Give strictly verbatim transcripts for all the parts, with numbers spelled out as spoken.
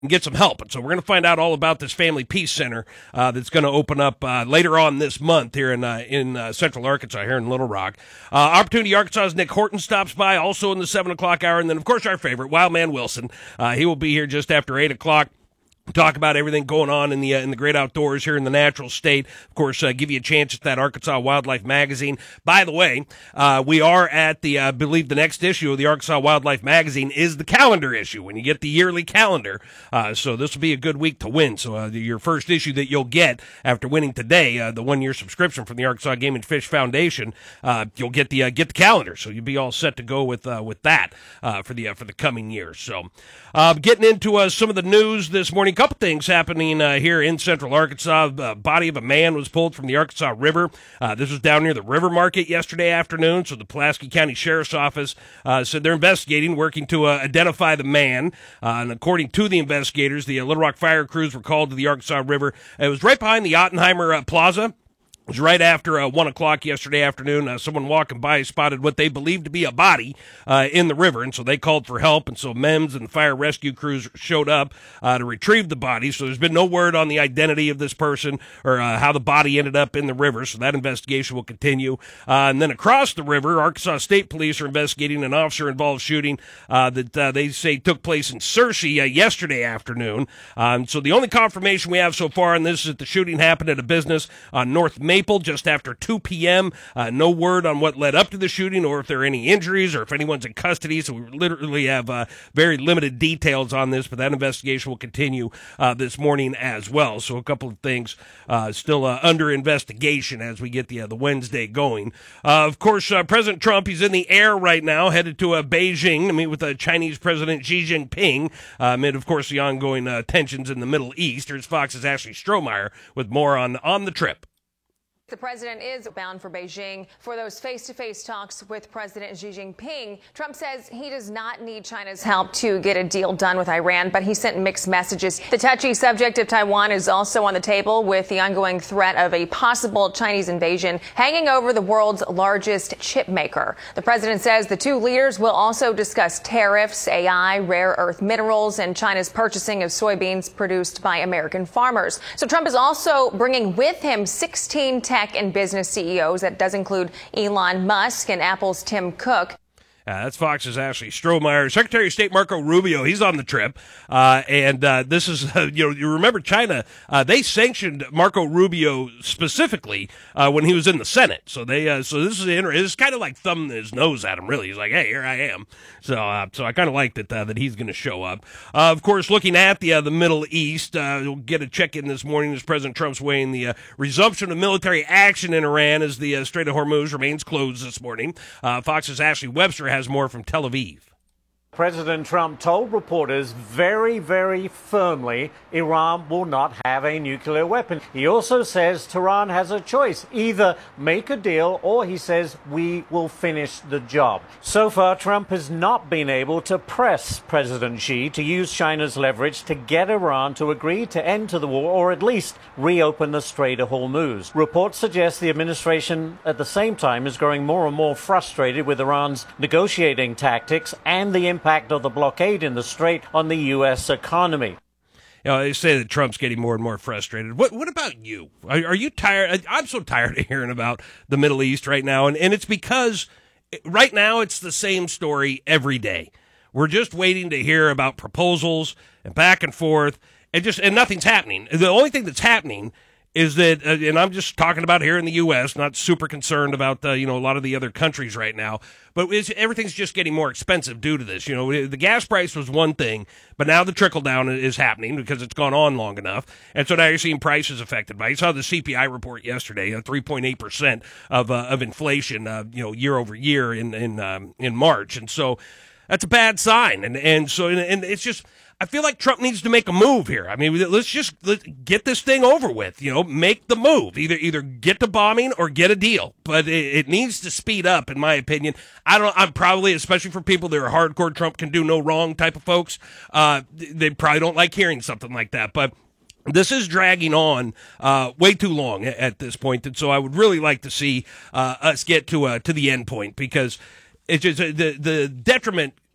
and get some help. And so we're going to find out all about this Family Peace Center uh, that's going to open up uh, later on this month here in uh, in uh, Central Arkansas, here in Little Rock. Uh, Opportunity Arkansas's Nick Horton stops by also in the seven o'clock hour. And then, of course, our favorite, Wildman Wilson. Uh, he will be here just after eight o'clock. Talk about everything going on in the uh, in the great outdoors here in the natural state. Of course, uh, give you a chance at that Arkansas Wildlife Magazine. By the way, uh, we are at the, I uh, believe the next issue of the Arkansas Wildlife Magazine is the calendar issue, when you get the yearly calendar. Uh, so this will be a good week to win. So uh, your first issue that you'll get after winning today, uh, the one-year subscription from the Arkansas Game and Fish Foundation, uh, you'll get the uh, get the calendar. So you'll be all set to go with uh, with that uh, for the uh, for the coming years. So uh, getting into uh, some of the news this morning. Couple things happening uh, here in Central Arkansas. The body of a man was pulled from the Arkansas River. Uh, this was down near the River Market yesterday afternoon. So the Pulaski County Sheriff's Office uh, said they're investigating, working to uh, identify the man. Uh, and according to the investigators, the uh, Little Rock fire crews were called to the Arkansas River. It was right behind the Ottenheimer uh, Plaza. It was right after uh, one o'clock yesterday afternoon. Uh, someone walking by spotted what they believed to be a body uh, in the river, and so they called for help. And so M E M S and the fire rescue crews showed up uh, to retrieve the body. So there's been no word on the identity of this person or uh, how the body ended up in the river. So that investigation will continue. Uh, and then across the river, Arkansas State Police are investigating an officer-involved shooting uh, that uh, they say took place in Searcy uh, yesterday afternoon. Um, so the only confirmation we have so far on this is that the shooting happened at a business on North Maple just after two p.m. Uh, no word on what led up to the shooting or if there are any injuries or if anyone's in custody. So we literally have uh, very limited details on this, but that investigation will continue uh, this morning as well. So a couple of things uh, still uh, under investigation as we get the, uh, the Wednesday going. Uh, of course, uh, President Trump, he's in the air right now, headed to uh, Beijing to meet with uh, Chinese President Xi Jinping uh, amid, of course, the ongoing uh, tensions in the Middle East. Here's Fox's Ashley Strohmeyer with more on on the trip. The president is bound for Beijing for those face-to-face talks with President Xi Jinping. Trump says he does not need China's help to get a deal done with Iran, but he sent mixed messages. The touchy subject of Taiwan is also on the table, with the ongoing threat of a possible Chinese invasion hanging over the world's largest chip maker. The president says the two leaders will also discuss tariffs, A I, rare earth minerals, and China's purchasing of soybeans produced by American farmers. So Trump is also bringing with him sixteen tech and business C E Os. That does include Elon Musk and Apple's Tim Cook. Uh, that's Fox's Ashley Strohmeyer. Secretary of State Marco Rubio, he's on the trip. Uh, and uh, this is, uh, you know, you remember China, uh, they sanctioned Marco Rubio specifically uh, when he was in the Senate. So they, uh, so this is it's kind of like thumbing his nose at him, really. He's like, hey, here I am. So uh, so I kind of like that uh, that he's going to show up. Uh, of course, looking at the uh, the Middle East, uh, we'll get a check-in this morning as President Trump's weighing the uh, resumption of military action in Iran as the uh, Strait of Hormuz remains closed this morning. Uh, Fox's Ashley Webster has more from Tel Aviv. President Trump told reporters very, very firmly Iran will not have a nuclear weapon. He also says Tehran has a choice. Either make a deal or, he says, we will finish the job. So far, Trump has not been able to press President Xi to use China's leverage to get Iran to agree to end to the war or at least reopen the Strait of Hormuz. Reports suggest the administration at the same time is growing more and more frustrated with Iran's negotiating tactics and the impact of the blockade in the strait on the U S economy. You know, they say that Trump's getting more and more frustrated. What What about you? Are, are you tired? I'm so tired of hearing about the Middle East right now, and, and it's because right now it's the same story every day. We're just waiting to hear about proposals and back and forth, and just and nothing's happening. The only thing that's happening is that, uh, and I'm just talking about here in the U S, not super concerned about, uh, you know, a lot of the other countries right now, but it's, everything's just getting more expensive due to this. You know, the gas price was one thing, but now the trickle down is happening because it's gone on long enough. And so now you're seeing prices affected by it. You saw the C P I report yesterday, uh, three point eight percent of, uh, of inflation, uh, you know, year over year in, in, um, in March. And so that's a bad sign. And, and so, and it's just, I feel like Trump needs to make a move here. I mean, let's just let's get this thing over with, you know, make the move. Either either get the bombing or get a deal. But it, it needs to speed up, in my opinion. I don't I'm probably, especially for people that are hardcore Trump can do no wrong type of folks, uh, they probably don't like hearing something like that. But this is dragging on uh, way too long at, at this point. And so I would really like to see uh, us get to uh, to the end point, because it's just uh, the the detriment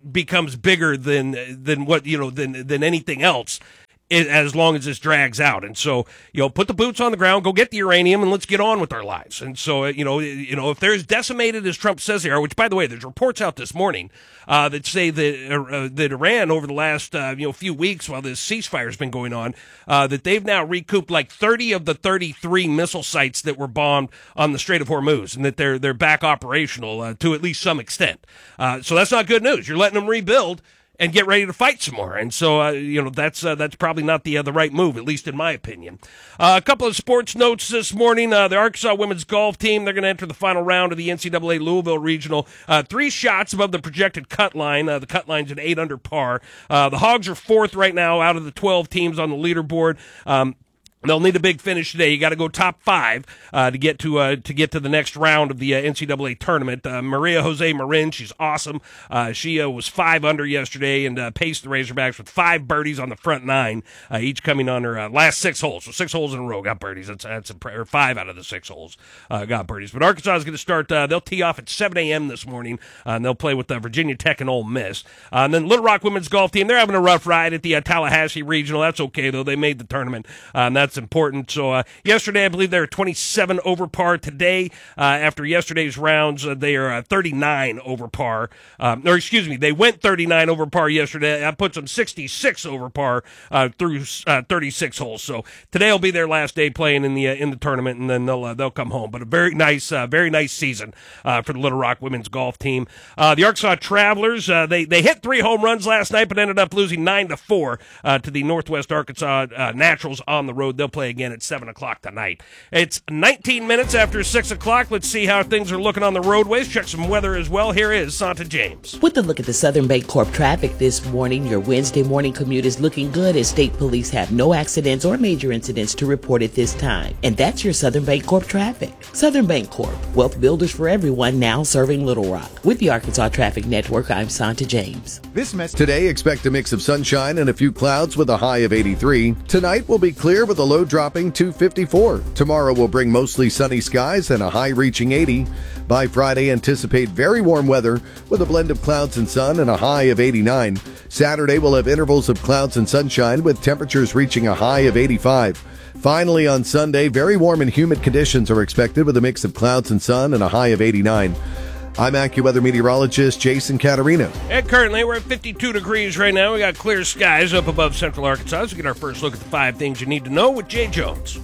becomes bigger than than what you know than than anything else. It, as long as this drags out. And so, you know, put the boots on the ground, go get the uranium, and let's get on with our lives. And so, you know, you know, if they're as decimated as Trump says they are, which, by the way, there's reports out this morning uh, that say that, uh, that Iran, over the last, uh, you know, few weeks while this ceasefire has been going on, uh, that they've now recouped like thirty of the thirty-three missile sites that were bombed on the Strait of Hormuz, and that they're, they're back operational uh, to at least some extent. Uh, so that's not good news. You're letting them rebuild and get ready to fight some more. And so, uh, you know, that's uh, that's probably not the uh, the right move, at least in my opinion. Uh, a couple of sports notes this morning. Uh, the Arkansas women's golf team, they're going to enter the final round of the N C double A Louisville Regional. Uh, three shots above the projected cut line. Uh, the cut line's an eight under par. Uh, the Hogs are fourth right now out of the twelve teams on the leaderboard. Um, They'll need a big finish today. You got to go top five uh, to get to uh, to get to the next round of the uh, N C double A tournament. Uh, Maria Jose Marin, she's awesome. Uh, she uh, was five under yesterday and uh, paced the Razorbacks with five birdies on the front nine, uh, each coming on her uh, last six holes. So six holes in a row got birdies. That's that's a, or five out of the six holes uh, got birdies. But Arkansas is going to start. Uh, they'll tee off at seven a.m. this morning, uh, and they'll play with uh, Virginia Tech and Ole Miss. Uh, and then Little Rock women's golf team, they're having a rough ride at the uh, Tallahassee Regional. That's okay though. They made the tournament, uh, and that's important. So. Uh, yesterday, I believe they were twenty-seven over par. Today, uh, after yesterday's rounds, uh, they are uh, thirty-nine over par. Um, or excuse me, they went thirty-nine over par yesterday. That puts them sixty-six over par uh, through uh, thirty-six holes. So today will be their last day playing in the uh, in the tournament, and then they'll uh, they'll come home. But a very nice, uh, very nice season uh, for the Little Rock women's golf team. Uh, the Arkansas Travelers, uh, they they hit three home runs last night, but ended up losing nine to four uh, to the Northwest Arkansas uh, Naturals on the road. They'll play again at seven o'clock tonight. It's nineteen minutes after six o'clock. Let's see how things are looking on the roadways. Check some weather as well. Here is Santa James. With a look at the Southern Bancorp traffic this morning, your Wednesday morning commute is looking good as state police have no accidents or major incidents to report at this time. And that's your Southern Bancorp traffic. Southern Bancorp, wealth builders for everyone, now serving Little Rock. With the Arkansas Traffic Network, I'm Santa James. This mess today, expect a mix of sunshine and a few clouds with a high of eighty-three. Tonight will be clear with a low dropping to fifty-four. Tomorrow will bring mostly sunny skies and a high reaching eighty. By Friday, anticipate very warm weather with a blend of clouds and sun and a high of eighty-nine. Saturday will have intervals of clouds and sunshine with temperatures reaching a high of eighty-five. Finally, on Sunday, very warm and humid conditions are expected with a mix of clouds and sun and a high of eighty-nine. I'm AccuWeather meteorologist Jason Caterina. And currently, we're at fifty-two degrees right now. We got clear skies up above central Arkansas. Let's get our first look at the five things you need to know with Jay Jones.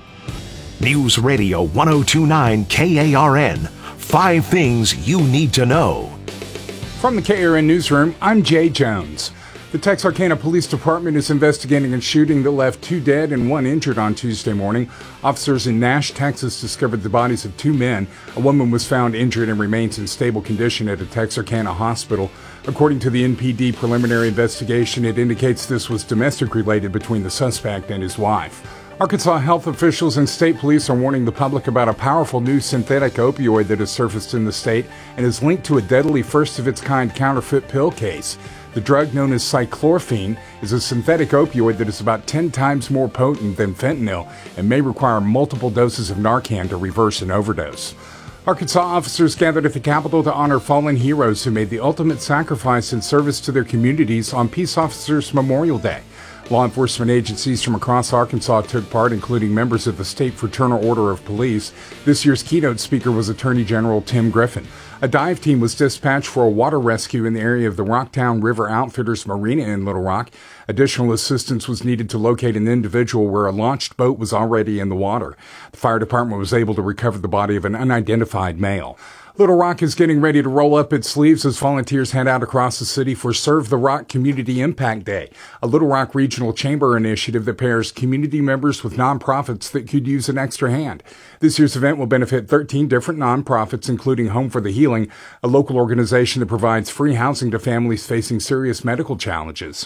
News Radio one oh two point nine K A R N. Five things you need to know. From the K A R N Newsroom, I'm Jay Jones. The Texarkana Police Department is investigating a shooting that left two dead and one injured on Tuesday morning. Officers in Nash, Texas discovered the bodies of two men. A woman was found injured and remains in stable condition at a Texarkana hospital. According to the N P D preliminary investigation, it indicates this was domestic related between the suspect and his wife. Arkansas health officials and state police are warning the public about a powerful new synthetic opioid that has surfaced in the state and is linked to a deadly first-of-its-kind counterfeit pill case. The drug, known as cyclorphine, is a synthetic opioid that is about ten times more potent than fentanyl and may require multiple doses of Narcan to reverse an overdose. Arkansas officers gathered at the Capitol to honor fallen heroes who made the ultimate sacrifice in service to their communities on Peace Officers Memorial Day. Law enforcement agencies from across Arkansas took part, including members of the State Fraternal Order of Police. This year's keynote speaker was Attorney General Tim Griffin. A dive team was dispatched for a water rescue in the area of the Rocktown River Outfitters Marina in Little Rock. Additional assistance was needed to locate an individual where a launched boat was already in the water. The fire department was able to recover the body of an unidentified male. Little Rock is getting ready to roll up its sleeves as volunteers head out across the city for Serve the Rock Community Impact Day, a Little Rock Regional Chamber initiative that pairs community members with nonprofits that could use an extra hand. This year's event will benefit thirteen different nonprofits, including Home for the Healing, a local organization that provides free housing to families facing serious medical challenges.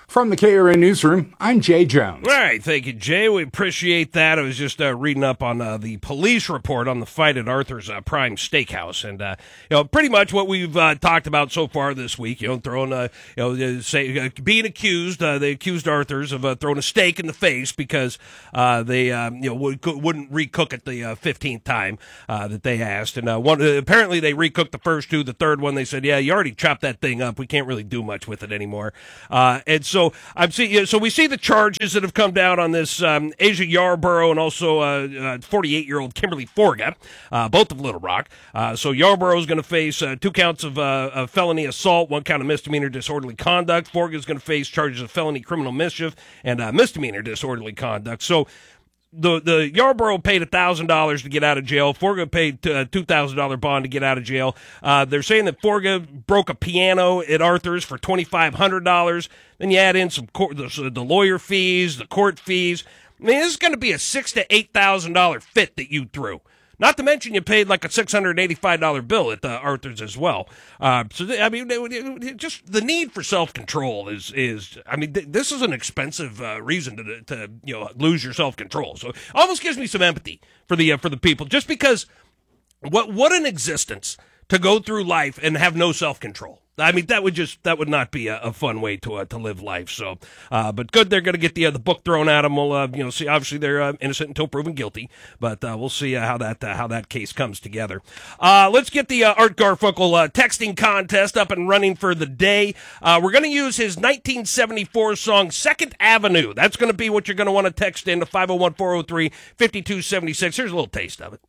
From the K R N Newsroom, I'm Jay Jones. All right, thank you, Jay. We appreciate that. I was just uh, reading up on uh, the police report on the fight at Arthur's uh, Prime Steakhouse, and uh, you know, pretty much what we've uh, talked about so far this week. You know, throwing, uh, you know, uh, say uh, being accused. Uh, they accused Arthur's of uh, throwing a steak in the face because uh, they, um, you know, would, wouldn't recook it the uh, fifteenth time uh, that they asked, and uh, one uh, apparently they recooked the first two. The third one, they said, "Yeah, you already chopped that thing up. We can't really do much with it anymore." Uh, and so. So I'm see, so we see the charges that have come down on this um, Asia Yarborough and also uh, forty-eight-year-old Kimberly Forga, uh, both of Little Rock. Uh, so Yarborough is going to face uh, two counts of, uh, of felony assault, one count of misdemeanor disorderly conduct. Forga is going to face charges of felony criminal mischief and uh, misdemeanor disorderly conduct. So. The the Yarborough paid one thousand dollars to get out of jail. Forga paid a two thousand dollars bond to get out of jail. Uh, they're saying that Forga broke a piano at Arthur's for twenty-five hundred dollars. Then you add in some court, the, the lawyer fees, the court fees. I mean, this is going to be a six thousand to eight thousand dollars fit that you threw. Not to mention you paid like a six hundred eighty-five dollars bill at the Arthur's as well. Uh, so, I mean, just the need for self-control is, is I mean, th- this is an expensive uh, reason to, to, you know, lose your self-control. So it almost gives me some empathy for the, uh, for the people, just because what, what an existence to go through life and have no self-control. I mean, that would just, that would not be a, a fun way to uh, to live life. So, uh, but good, they're going to get the uh, the book thrown at them. We'll, uh, you know, see, obviously they're uh, innocent until proven guilty, but uh, we'll see uh, how that uh, how that case comes together. Uh, let's get the uh, Art Garfunkel uh, texting contest up and running for the day. Uh, we're going to use his nineteen seventy-four song, Second Avenue. That's going to be what you're going to want to text in to five oh one, four oh three, five two seven six. Here's a little taste of it.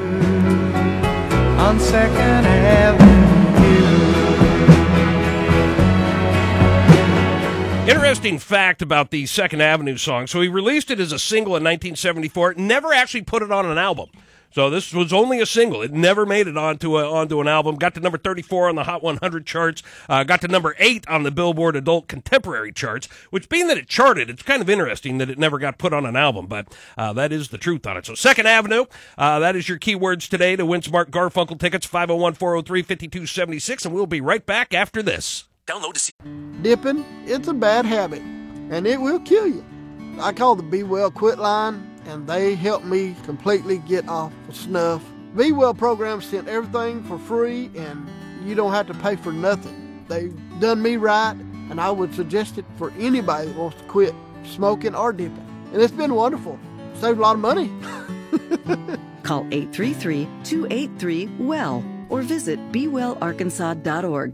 On Second Avenue. Interesting fact about the Second Avenue song. So he released it as a single in nineteen seventy-four, never actually put it on an album. So this was only a single. It never made it onto a, onto an album. Got to number thirty-four on the Hot one hundred charts. Uh, got to number eight on the Billboard Adult Contemporary charts, which being that it charted, it's kind of interesting that it never got put on an album, but uh, that is the truth on it. So Second Avenue, uh, that is your keywords today to win Smart Garfunkel tickets, five oh one, four oh three, five two seven six, and we'll be right back after this. Download to see. Dipping, it's a bad habit, and it will kill you. I call the Be Well Quit line, and they help me completely get off of snuff. Be Well program sent everything for free, and you don't have to pay for nothing. They've done me right, and I would suggest it for anybody that wants to quit smoking or dipping. And it's been wonderful. Saved a lot of money. Call eight three three, two eight three, W E L L or visit be well arkansas dot org.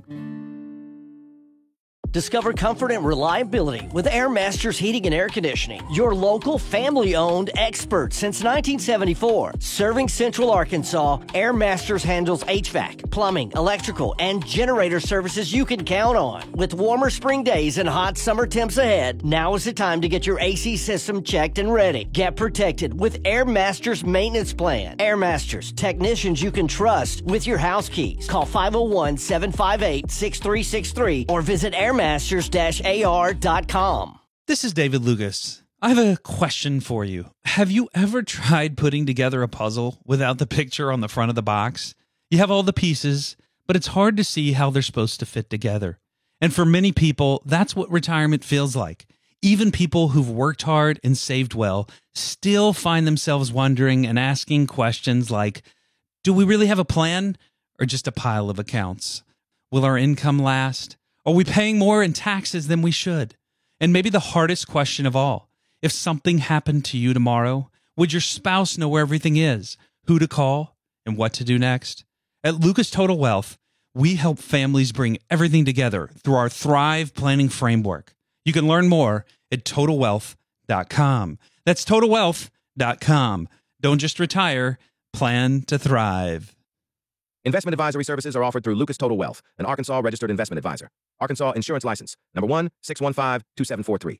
Discover comfort and reliability with Air Masters Heating and Air Conditioning. Your local, family-owned expert since nineteen seventy-four. Serving Central Arkansas, Air Masters handles H V A C, plumbing, electrical, and generator services you can count on. With warmer spring days and hot summer temps ahead, now is the time to get your A C system checked and ready. Get protected with Air Masters Maintenance Plan. Air Masters, technicians you can trust with your house keys. Call five oh one, seven five eight, six three six three or visit air masters dash a r dot com. This is David Lucas. I have a question for you. Have you ever tried putting together a puzzle without the picture on the front of the box? You have all the pieces, but it's hard to see how they're supposed to fit together. And for many people, that's what retirement feels like. Even people who've worked hard and saved well still find themselves wondering and asking questions like, do we really have a plan or just a pile of accounts? Will our income last? Are we paying more in taxes than we should? And maybe the hardest question of all, if something happened to you tomorrow, would your spouse know where everything is, who to call, and what to do next? At Lucas Total Wealth, we help families bring everything together through our Thrive Planning Framework. You can learn more at total wealth dot com. That's total wealth dot com. Don't just retire, plan to thrive. Investment advisory services are offered through Lucas Total Wealth, an Arkansas registered investment advisor. Arkansas Insurance License, number one, six one five, two seven four three.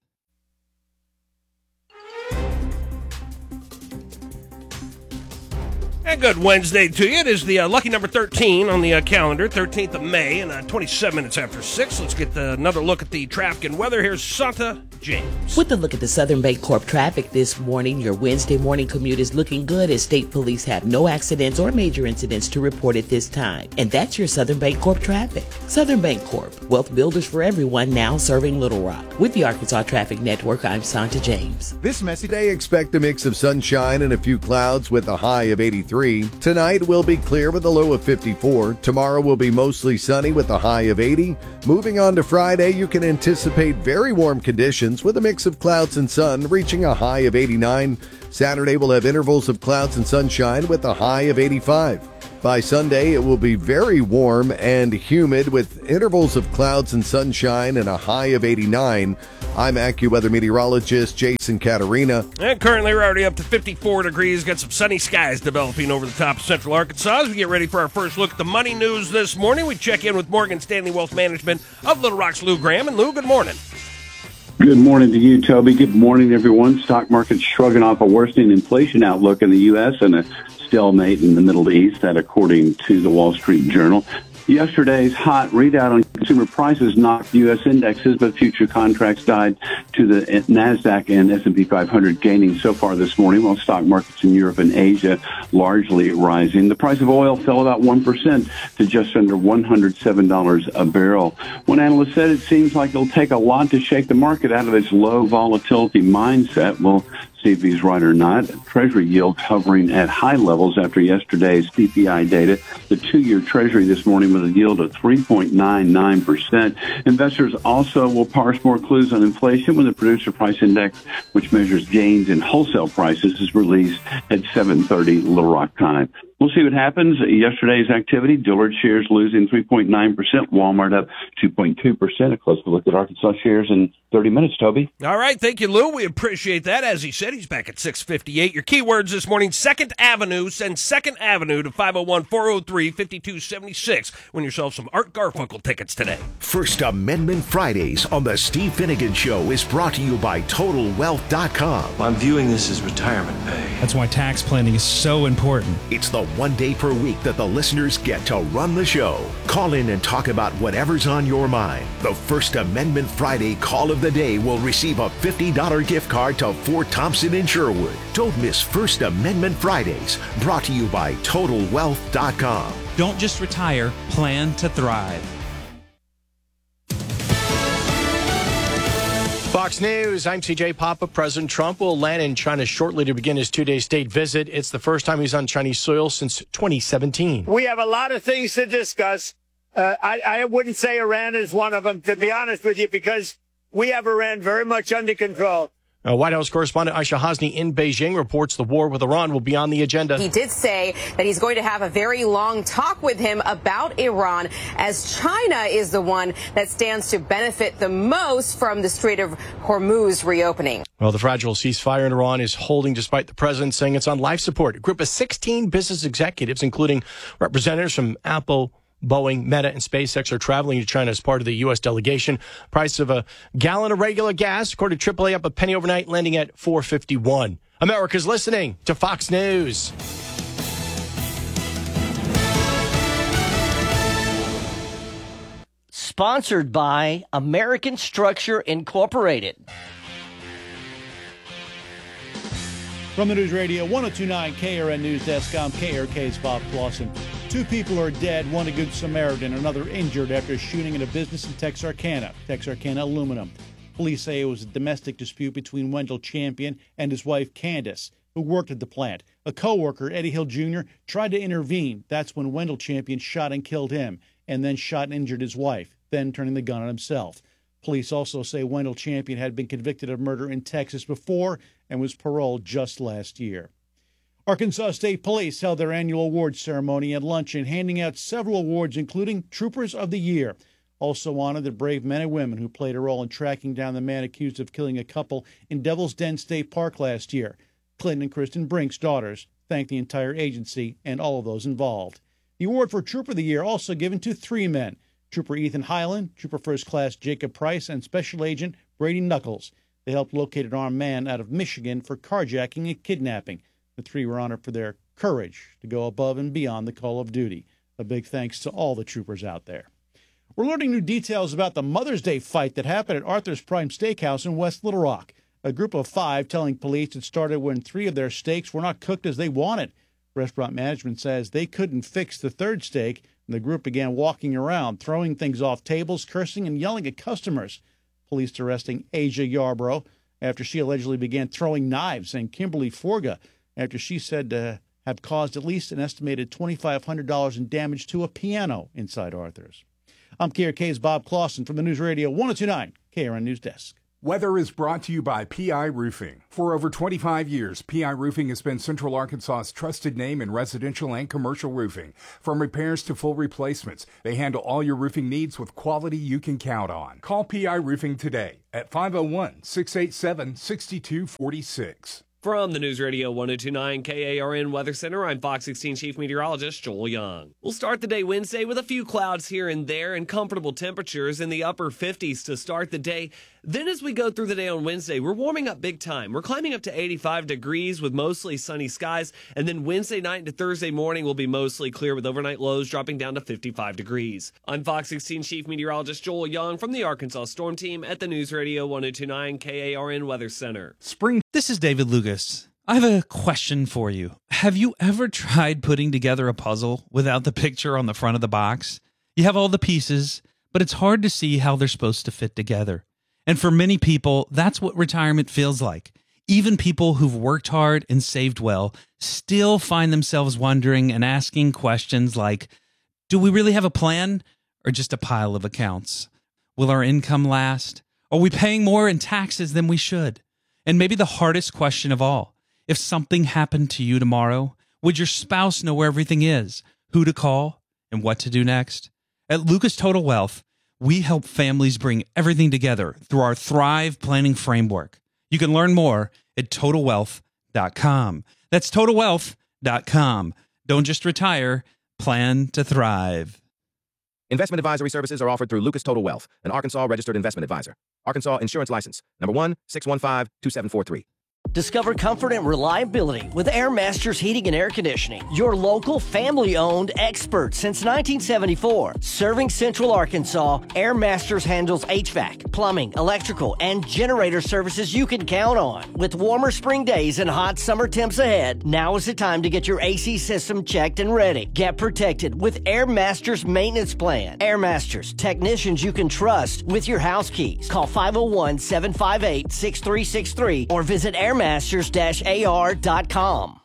And good Wednesday to you. It is the uh, lucky number thirteen on the uh, calendar, thirteenth of May, and uh, twenty-seven minutes after six. Let's get the, another look at the traffic and weather. Here's Santa James. With a look at the Southern Bancorp traffic this morning, your Wednesday morning commute is looking good as state police have no accidents or major incidents to report at this time. And that's your Southern Bancorp traffic. Southern Bancorp, wealth builders for everyone, now serving Little Rock. With the Arkansas Traffic Network, I'm Santa James. This message today, expect a mix of sunshine and a few clouds with a high of eighty-three. Tonight will be clear with a low of fifty-four. Tomorrow will be mostly sunny with a high of eighty. Moving on to Friday, you can anticipate very warm conditions with a mix of clouds and sun reaching a high of eighty-nine. Saturday will have intervals of clouds and sunshine with a high of eighty-five. By Sunday, it will be very warm and humid with intervals of clouds and sunshine and a high of eighty-nine. I'm AccuWeather meteorologist Jason Caterina. And currently we're already up to fifty-four degrees. Got some sunny skies developing over the top of central Arkansas. As we get ready for our first look at the money news this morning, we check in with Morgan Stanley Wealth Management of Little Rock's Lou Graham. And Lou, good morning. Good morning to you, Toby. Good morning, everyone. Stock market shrugging off a worsening inflation outlook in the U S and a stalemate in the Middle East, that according to the Wall Street Journal. Yesterday's hot readout on consumer prices knocked U S indexes, but future contracts died to the NASDAQ and S and P five hundred gaining so far this morning, while stock markets in Europe and Asia largely rising. The price of oil fell about one percent to just under one hundred seven dollars a barrel. One analyst said it seems like it'll take a lot to shake the market out of its low volatility mindset. We'll see if he's right or not. Treasury yields hovering at high levels after yesterday's C P I data. The two-year Treasury this morning with a yield of three point nine nine percent. Investors also will parse more clues on inflation when the Producer Price Index, which measures gains in wholesale prices, is released at seven thirty Little Rock time. We'll see what happens. Yesterday's activity, Dillard shares losing three point nine percent, Walmart up two point two percent. A closer look at Arkansas shares in thirty minutes, Toby. All right, thank you, Lou. We appreciate that. As he said, he's back at six fifty-eight. Your keywords this morning, Second Avenue. Send Second Avenue to five oh one, four oh three, five two seven six. Win yourself some Art Garfunkel tickets today. First Amendment Fridays on the Steve Finnegan Show is brought to you by Total Wealth dot com. I'm viewing this as retirement pay. That's why tax planning is so important. It's the one day per week that the listeners get to run the show. Call in and talk about whatever's on your mind. The First Amendment Friday call of the day will receive a fifty dollars gift card to Fort Thompson in Sherwood. Don't miss First Amendment Fridays, brought to you by Total Wealth dot com. Don't just retire, plan to thrive. Fox News, I'm C J Papa. President Trump will land in China shortly to begin his two-day state visit. It's the first time he's on Chinese soil since twenty seventeen. We have a lot of things to discuss. Uh, I, I wouldn't say Iran is one of them, to be honest with you, because we have Iran very much under control. Uh, White House correspondent Aisha Hasni in Beijing reports the war with Iran will be on the agenda. He did say that he's going to have a very long talk with him about Iran, as China is the one that stands to benefit the most from the Strait of Hormuz reopening. Well, the fragile ceasefire in Iran is holding despite the president saying it's on life support. A group of sixteen business executives, including representatives from Apple, Boeing, Meta, and SpaceX, are traveling to China as part of the U S delegation. Price of a gallon of regular gas, according to triple A, up a penny overnight, landing at four fifty-one. America's listening to Fox News. Sponsored by American Structure Incorporated. From the News Radio one oh two point nine K R N News Desk, I'm K R K's Bob Clausen. Two people are dead, one a good Samaritan, another injured after a shooting at a business in Texarkana, Texarkana Aluminum. Police say it was a domestic dispute between Wendell Champion and his wife Candace, who worked at the plant. A co-worker, Eddie Hill Junior, tried to intervene. That's when Wendell Champion shot and killed him, and then shot and injured his wife, then turning the gun on himself. Police also say Wendell Champion had been convicted of murder in Texas before and was paroled just last year. Arkansas State Police held their annual awards ceremony and luncheon, handing out several awards, including Troopers of the Year. Also honored the brave men and women who played a role in tracking down the man accused of killing a couple in Devil's Den State Park last year. Clinton and Kristen Brink's daughters thanked the entire agency and all of those involved. The award for Trooper of the Year also given to three men: Trooper Ethan Highland, Trooper First Class Jacob Price, and Special Agent Brady Knuckles. They helped locate an armed man out of Michigan for carjacking and kidnapping. The three were honored for their courage to go above and beyond the call of duty. A big thanks to all the troopers out there. We're learning new details about the Mother's Day fight that happened at Arthur's Prime Steakhouse in West Little Rock. A group of five telling police it started when three of their steaks were not cooked as they wanted. Restaurant management says they couldn't fix the third steak, and the group began walking around, throwing things off tables, cursing, and yelling at customers. Police arresting Asia Yarbrough after she allegedly began throwing knives, and Kimberly Forga after she said to have caused at least an estimated two thousand five hundred dollars in damage to a piano inside Arthur's. I'm K R K's Bob Clausen from the News Radio one oh two point nine K R N News Desk. Weather is brought to you by P I Roofing. For over twenty-five years, P I Roofing has been Central Arkansas's trusted name in residential and commercial roofing. From repairs to full replacements, they handle all your roofing needs with quality you can count on. Call P I Roofing today at five oh one, six eight seven, six two four six. From the News Radio one oh two point nine K A R N Weather Center, I'm Fox sixteen Chief Meteorologist Joel Young. We'll start the day Wednesday with a few clouds here and there and comfortable temperatures in the upper fifties to start the day. Then as we go through the day on Wednesday, we're warming up big time. We're climbing up to eighty-five degrees with mostly sunny skies. And then Wednesday night into Thursday morning will be mostly clear with overnight lows dropping down to fifty-five degrees. I'm Fox sixteen Chief Meteorologist Joel Young from the Arkansas Storm Team at the News Radio one oh two point nine K A R N Weather Center. Spring. This is David Lucas. I have a question for you. Have you ever tried putting together a puzzle without the picture on the front of the box? You have all the pieces, but it's hard to see how they're supposed to fit together. And for many people, that's what retirement feels like. Even people who've worked hard and saved well still find themselves wondering and asking questions like, do we really have a plan or just a pile of accounts? Will our income last? Are we paying more in taxes than we should? And maybe the hardest question of all, if something happened to you tomorrow, would your spouse know where everything is, who to call, and what to do next? At Lucas Total Wealth, we help families bring everything together through our Thrive Planning Framework. You can learn more at total wealth dot com. That's total wealth dot com. Don't just retire, plan to thrive. Investment advisory services are offered through Lucas Total Wealth, an Arkansas registered investment advisor. Arkansas Insurance License, number one six one five two seven four three. Discover comfort and reliability with Air Masters Heating and Air Conditioning. Your local, family-owned expert since nineteen seventy-four. Serving Central Arkansas, Air Masters handles H V A C, plumbing, electrical, and generator services you can count on. With warmer spring days and hot summer temps ahead, now is the time to get your A C system checked and ready. Get protected with Air Masters Maintenance Plan. Air Masters, technicians you can trust with your house keys. Call five oh one, seven five eight, six three six three or visit air masters dash a r dot com.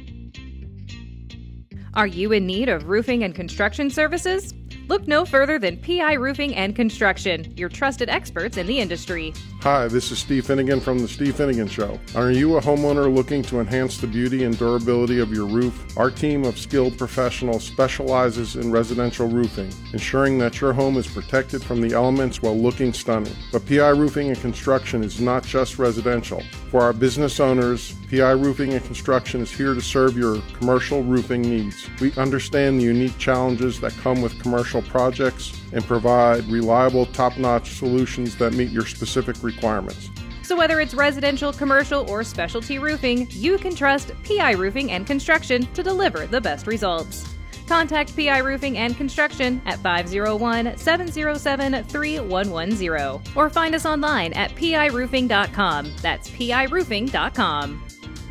Are you in need of roofing and construction services? Look no further than P I Roofing and Construction, your trusted experts in the industry. Hi, this is Steve Finnegan from The Steve Finnegan Show. Are you a homeowner looking to enhance the beauty and durability of your roof? Our team of skilled professionals specializes in residential roofing, ensuring that your home is protected from the elements while looking stunning. But P I Roofing and Construction is not just residential. For our business owners, P I Roofing and Construction is here to serve your commercial roofing needs. We understand the unique challenges that come with commercial projects and provide reliable, top-notch solutions that meet your specific requirements. So whether it's residential, commercial, or specialty roofing, you can trust P I Roofing and Construction to deliver the best results. Contact P I Roofing and Construction at five oh one, seven oh seven, three one one oh or find us online at p i roofing dot com. That's p i roofing dot com.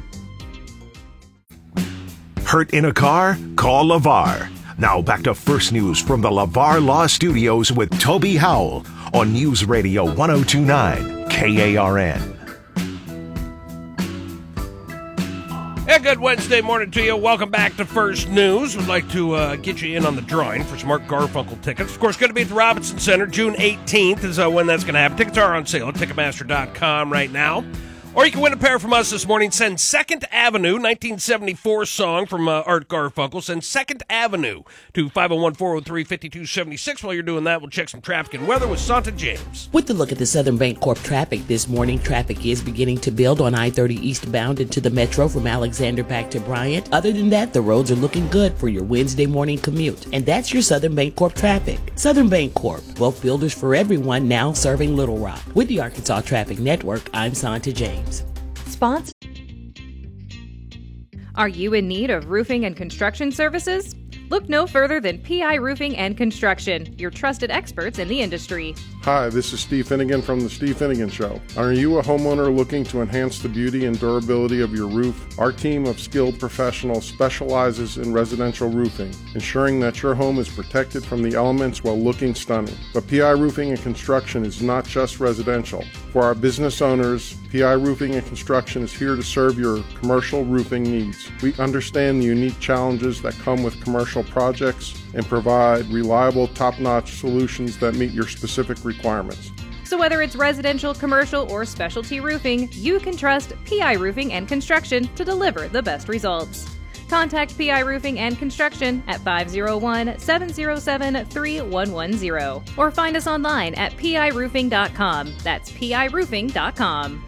Hurt in a car? Call LeVar. Now back to First News from the LeVar Law Studios with Toby Howell on News Radio one oh two point nine K A R N. A good Wednesday morning to you. Welcome back to First News. We'd like to uh, get you in on the drawing for some Art Garfunkel tickets. Of course, going to be at the Robinson Center June eighteenth is uh, when that's going to happen. Tickets are on sale at ticketmaster dot com right now. Or you can win a pair from us this morning. Send Second Avenue, nineteen seventy-four song from uh, Art Garfunkel. Send Second Avenue to five oh one, four oh three, five two seven six. While you're doing that, we'll check some traffic and weather with Santa James. With the look at the Southern Bancorp traffic this morning, traffic is beginning to build on I thirty eastbound into the metro from Alexander back to Bryant. Other than that, the roads are looking good for your Wednesday morning commute. And that's your Southern Bancorp traffic. Southern Bancorp, wealth builders for everyone, now serving Little Rock. With the Arkansas Traffic Network, I'm Santa James. Sponsor. Are you in need of roofing and construction services? Look no further than P I Roofing and Construction, your trusted experts in the industry. Hi, this is Steve Finnegan from The Steve Finnegan Show. Are you a homeowner looking to enhance the beauty and durability of your roof? Our team of skilled professionals specializes in residential roofing, ensuring that your home is protected from the elements while looking stunning. But P I Roofing and Construction is not just residential. For our business owners, P I Roofing and Construction is here to serve your commercial roofing needs. We understand the unique challenges that come with commercial projects and provide reliable, top-notch solutions that meet your specific requirements. So whether it's residential, commercial, or specialty roofing, you can trust P I Roofing and Construction to deliver the best results. Contact P I Roofing and Construction at five oh one, seven oh seven, three one one zero or find us online at P I roofing dot com. That's P I roofing dot com.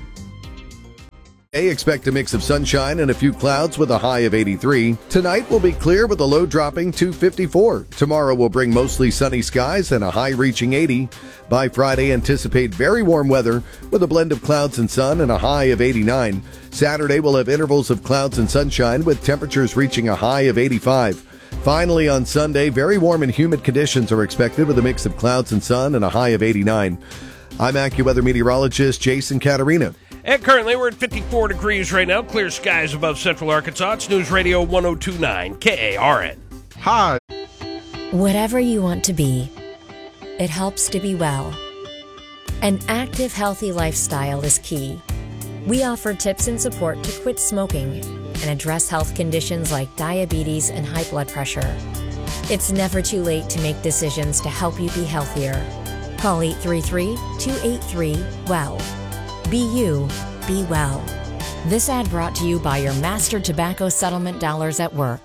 Today, expect a mix of sunshine and a few clouds with a high of eighty-three. Tonight will be clear with a low dropping to fifty-four. Tomorrow will bring mostly sunny skies and a high reaching eighty. By Friday, anticipate very warm weather with a blend of clouds and sun and a high of eighty-nine. Saturday will have intervals of clouds and sunshine with temperatures reaching a high of eighty-five. Finally, on Sunday, very warm and humid conditions are expected with a mix of clouds and sun and a high of eighty-nine. I'm AccuWeather meteorologist Jason Caterina. And currently, we're at fifty-four degrees right now. Clear skies above Central Arkansas. It's News Radio one oh two point nine K A R N. Hi. Whatever you want to be, it helps to be well. An active, healthy lifestyle is key. We offer tips and support to quit smoking and address health conditions like diabetes and high blood pressure. It's never too late to make decisions to help you be healthier. Call eight three three, two eight three, W E L L. Be you, be well. This ad brought to you by your master tobacco settlement dollars at work.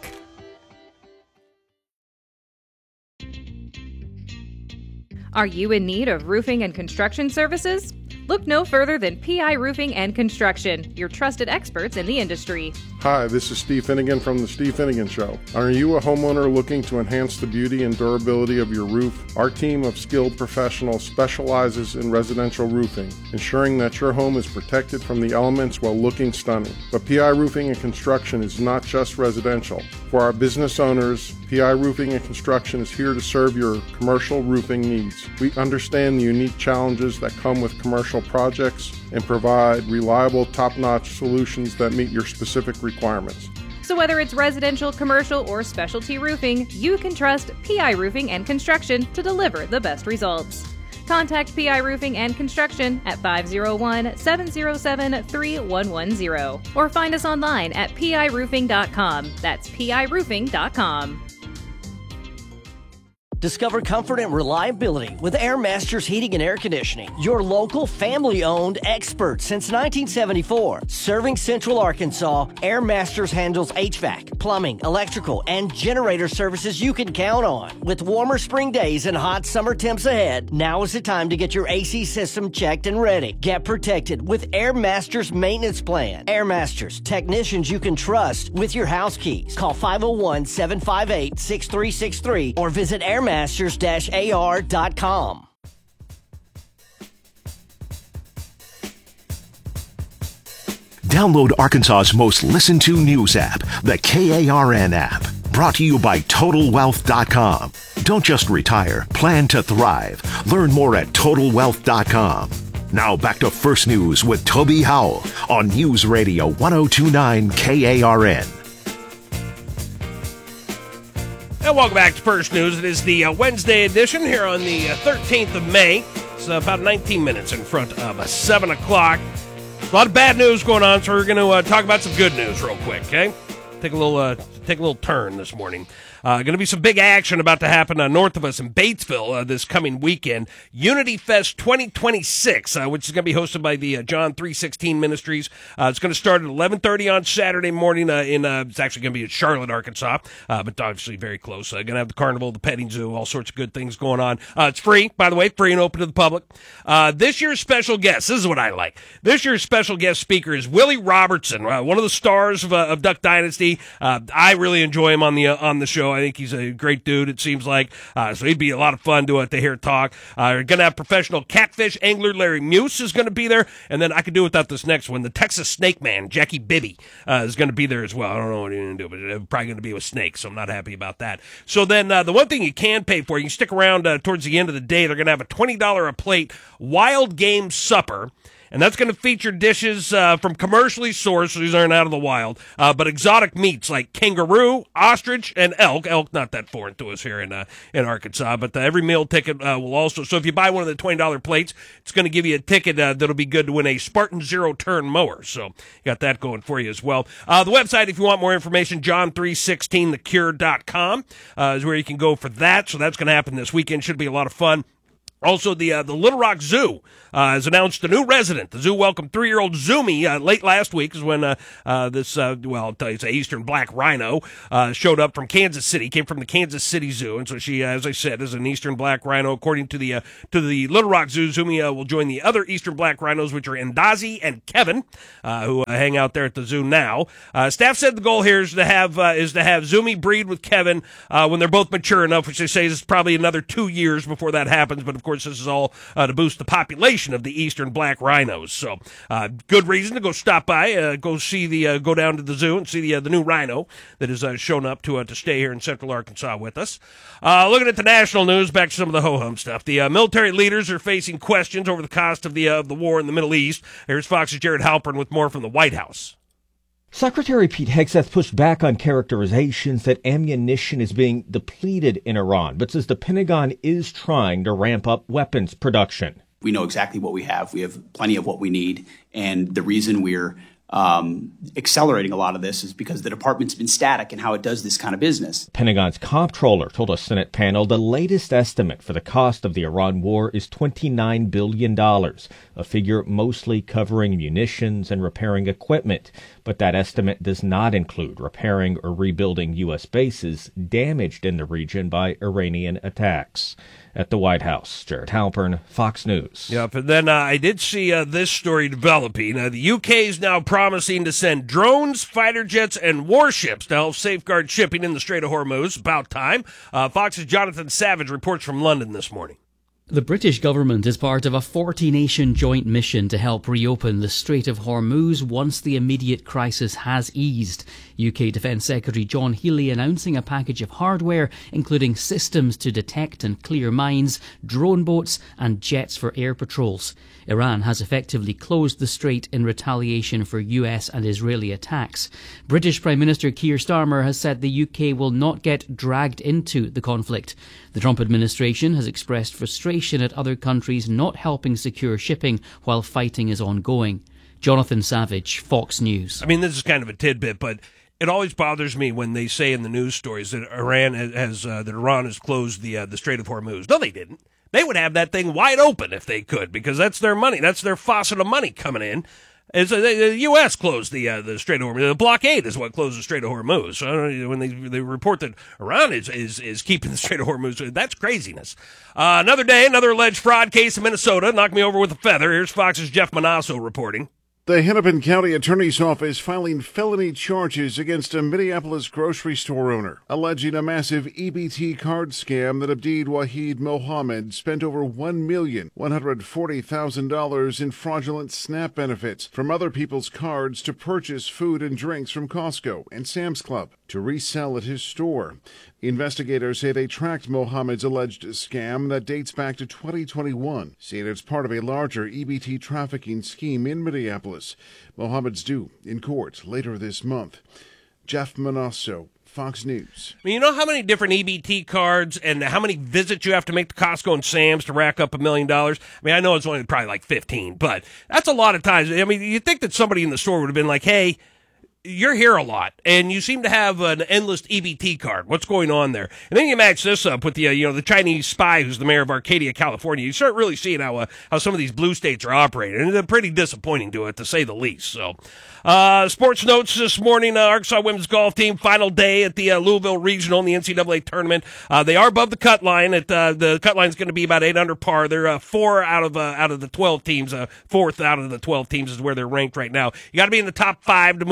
Are you in need of roofing and construction services? Look no further than P I Roofing and Construction, your trusted experts in the industry. Hi, this is Steve Finnegan from The Steve Finnegan Show. Are you a homeowner looking to enhance the beauty and durability of your roof? Our team of skilled professionals specializes in residential roofing, ensuring that your home is protected from the elements while looking stunning. But P I Roofing and Construction is not just residential. For our business owners, P I Roofing and Construction is here to serve your commercial roofing needs. We understand the unique challenges that come with commercial projects and provide reliable, top-notch solutions that meet your specific requirements. So whether it's residential, commercial, or specialty roofing, you can trust P I Roofing and Construction to deliver the best results. Contact P I Roofing and Construction at five oh one, seven oh seven, three one one zero or find us online at P I roofing dot com. That's P I roofing dot com. Discover comfort and reliability with Air Masters Heating and Air Conditioning. Your local, family-owned expert since nineteen seventy-four. Serving Central Arkansas, Air Masters handles H V A C, plumbing, electrical, and generator services you can count on. With warmer spring days and hot summer temps ahead, now is the time to get your A C system checked and ready. Get protected with Air Masters Maintenance Plan. Air Masters, technicians you can trust with your house keys. Call five oh one, seven five eight, six three six three or visit air masters dash a r dot com. Download Arkansas's most listened to news app, the K A R N app. Brought to you by total wealth dot com. Don't just retire, plan to thrive. Learn more at total wealth dot com. Now back to First News with Toby Howell on News Radio one oh two point nine K A R N. And welcome back to First News. It is the uh, Wednesday edition here on the uh, thirteenth of May. It's uh, about nineteen minutes in front of uh, seven o'clock. A lot of bad news going on, so we're going to uh, talk about some good news real quick, okay? Take a little, uh, take a little turn this morning. Uh, going to be some big action about to happen uh, north of us in Batesville uh, this coming weekend. Unity Fest twenty twenty-six, uh, which is going to be hosted by the uh, John three sixteen Ministries. Uh, it's going to start at eleven thirty on Saturday morning. Uh, in uh, It's actually going to be in Charlotte, Arkansas, uh, but obviously very close. Uh, going to have the carnival, the petting zoo, all sorts of good things going on. Uh, it's free, by the way, free and open to the public. Uh, this year's special guest, this is what I like. This year's special guest speaker is Willie Robertson, uh, one of the stars of, uh, of Duck Dynasty. Uh, I really enjoy him on the uh, on the show. I think he's a great dude, it seems like. Uh, so he'd be a lot of fun to, uh, to hear talk. Uh, we're going to have professional catfish angler Larry Muse is going to be there. And then I could do without this next one. The Texas Snake Man, Jackie Bibby, uh, is going to be there as well. I don't know what he's going to do, but it's probably going to be with snakes, so I'm not happy about that. So then uh, the one thing you can pay for, you can stick around uh, towards the end of the day, they're going to have a twenty dollars a plate wild game supper. And that's going to feature dishes uh, from commercially sourced, so these aren't out of the wild, uh, but exotic meats like kangaroo, ostrich, and elk. Elk not that foreign to us here in uh, in Arkansas, but uh, every meal ticket uh, will also, so if you buy one of the twenty dollars plates, it's going to give you a ticket uh, that'll be good to win a Spartan zero-turn mower. So you got that going for you as well. Uh, the website, if you want more information, john three sixteen the cure dot com uh, is where you can go for that. So that's going to happen this weekend. Should be a lot of fun. Also, the uh, the Little Rock Zoo uh, has announced a new resident. The zoo welcomed three-year-old Zumi uh, late last week is when uh, uh, this, uh, well, I'll tell you, it's an eastern black rhino, uh, showed up from Kansas City, came from the Kansas City Zoo. And so she, uh, as I said, is an eastern black rhino. According to the uh, to the Little Rock Zoo, Zumi uh, will join the other eastern black rhinos, which are Ndazi and Kevin, uh, who uh, hang out there at the zoo now. Uh, staff said the goal here is to have uh, is to have Zumi breed with Kevin uh, when they're both mature enough, which they say is probably another two years before that happens. But, of course, this is all uh, to boost the population of the eastern black rhinos. So, uh, good reason to go stop by, uh, go see the, uh, go down to the zoo and see the uh, the new rhino that has uh, shown up to uh, to stay here in Central Arkansas with us. Uh, looking at the national news, back to some of the ho-hum stuff. The uh, military leaders are facing questions over the cost of the uh, of the war in the Middle East. Here's Fox's Jared Halpern with more from the White House. Secretary Pete Hegseth pushed back on characterizations that ammunition is being depleted in Iran, but says the Pentagon is trying to ramp up weapons production. We know exactly what we have. We have plenty of what we need. And the reason we're um, accelerating a lot of this is because the department's been static in how it does this kind of business. Pentagon's comptroller told a Senate panel the latest estimate for the cost of the Iran war is twenty-nine billion dollars, a figure mostly covering munitions and repairing equipment. But that estimate does not include repairing or rebuilding U S bases damaged in the region by Iranian attacks. At the White House, Jared Halpern, Fox News. Yep, and then uh, I did see uh, this story developing. Uh, the U K is now promising to send drones, fighter jets, and warships to help safeguard shipping in the Strait of Hormuz. About time. Uh, Fox's Jonathan Savage reports from London this morning. The British government is part of a forty-nation joint mission to help reopen the Strait of Hormuz once the immediate crisis has eased. U K Defence Secretary John Healey announcing a package of hardware, including systems to detect and clear mines, drone boats and jets for air patrols. Iran has effectively closed the strait in retaliation for U S and Israeli attacks. British Prime Minister Keir Starmer has said the U K will not get dragged into the conflict. The Trump administration has expressed frustration at other countries not helping secure shipping while fighting is ongoing. Jonathan Savage, Fox News. I mean, this is kind of a tidbit, but it always bothers me when they say in the news stories that Iran has uh, that Iran has closed the uh, the Strait of Hormuz. No, they didn't. They would have that thing wide open if they could, because that's their money. That's their faucet of money coming in. It's, uh, the U S closed the uh, the Strait of Hormuz. The blockade is what closed the Strait of Hormuz. So I don't know, when they, they report that Iran is, is, is keeping the Strait of Hormuz, that's craziness. Uh, another day, another alleged fraud case in Minnesota. Knocked me over with a feather. Here's Fox's Jeff Manasso reporting. The Hennepin County Attorney's Office filing felony charges against a Minneapolis grocery store owner, alleging a massive E B T card scam that Abdeed Wahid Mohammed spent over one million one hundred forty thousand dollars in fraudulent SNAP benefits from other people's cards to purchase food and drinks from Costco and Sam's Club to resell at his store. Investigators say they tracked Mohammed's alleged scam that dates back to twenty twenty-one, saying it's part of a larger E B T trafficking scheme in Minneapolis. Mohammed's due in court later this month. Jeff Manasso, Fox News. I mean, you know how many different E B T cards and how many visits you have to make to Costco and Sam's to rack up a million dollars? I mean, I know it's only probably like fifteen, but that's a lot of times. I mean, you'd think that somebody in the store would have been like, hey, you're here a lot, and you seem to have an endless E B T card. What's going on there? And then you match this up with the, uh, you know, the Chinese spy who's the mayor of Arcadia, California. You start really seeing how uh, how some of these blue states are operating, and they're pretty disappointing to it, to say the least. So, uh, sports notes this morning: uh, Arkansas women's golf team final day at the uh, Louisville Regional in the N C double A tournament. Uh, they are above the cut line. At uh, the cut line is going to be about eight under par. They're uh, four out of uh, out of the twelve teams. Uh, fourth out of the twelve teams is where they're ranked right now. You got to be in the top five to move on to the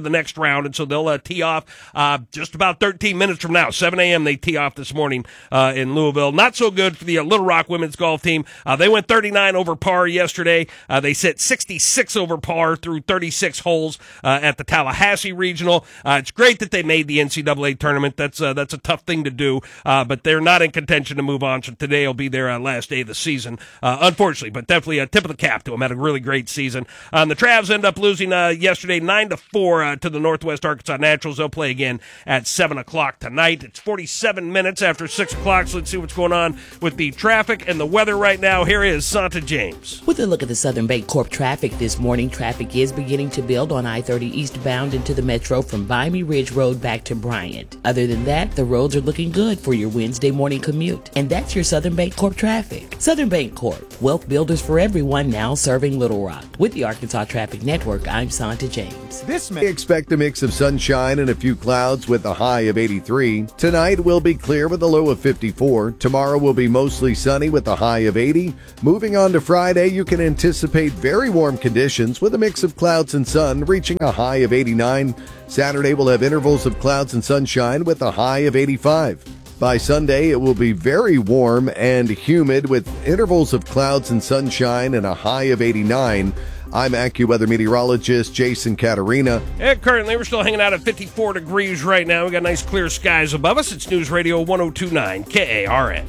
the next round, and so they'll uh, tee off uh, just about thirteen minutes from now. seven a.m. they tee off this morning uh, in Louisville. Not so good for the uh, Little Rock women's golf team. Uh, they went thirty-nine over par yesterday. Uh, they set sixty-six over par through thirty-six holes uh, at the Tallahassee Regional. Uh, it's great that they made the N C double A tournament. That's uh, that's a tough thing to do, uh, but they're not in contention to move on. So today will be their uh, last day of the season, uh, unfortunately. But definitely a tip of the cap to them. Had a really great season. Um, the Travs end up losing uh, yesterday nine to four uh, to the Northwest Arkansas Naturals. They'll play again at seven o'clock tonight. It's forty-seven minutes after six o'clock. So let's see what's going on with the traffic and the weather right now. Here is Santa James. With a look at the Southern Bancorp traffic this morning, traffic is beginning to build on I thirty eastbound into the metro from Vimy Ridge Road back to Bryant. Other than that, the roads are looking good for your Wednesday morning commute. And that's your Southern Bancorp traffic. Southern Bancorp, wealth builders for everyone, now serving Little Rock. With the Arkansas Traffic Network, I'm Santa James. This may expect a mix of sunshine and a few clouds with a high of eighty-three. Tonight will be clear with a low of fifty-four. Tomorrow will be mostly sunny with a high of eighty. Moving on to Friday, you can anticipate very warm conditions with a mix of clouds and sun reaching a high of eighty-nine. Saturday will have intervals of clouds and sunshine with a high of eighty-five. By Sunday, it will be very warm and humid with intervals of clouds and sunshine and a high of eighty-nine. I'm AccuWeather meteorologist Jason Caterina. And currently, we're still hanging out at fifty-four degrees right now. We got nice clear skies above us. It's News Radio one oh two point nine K A R N.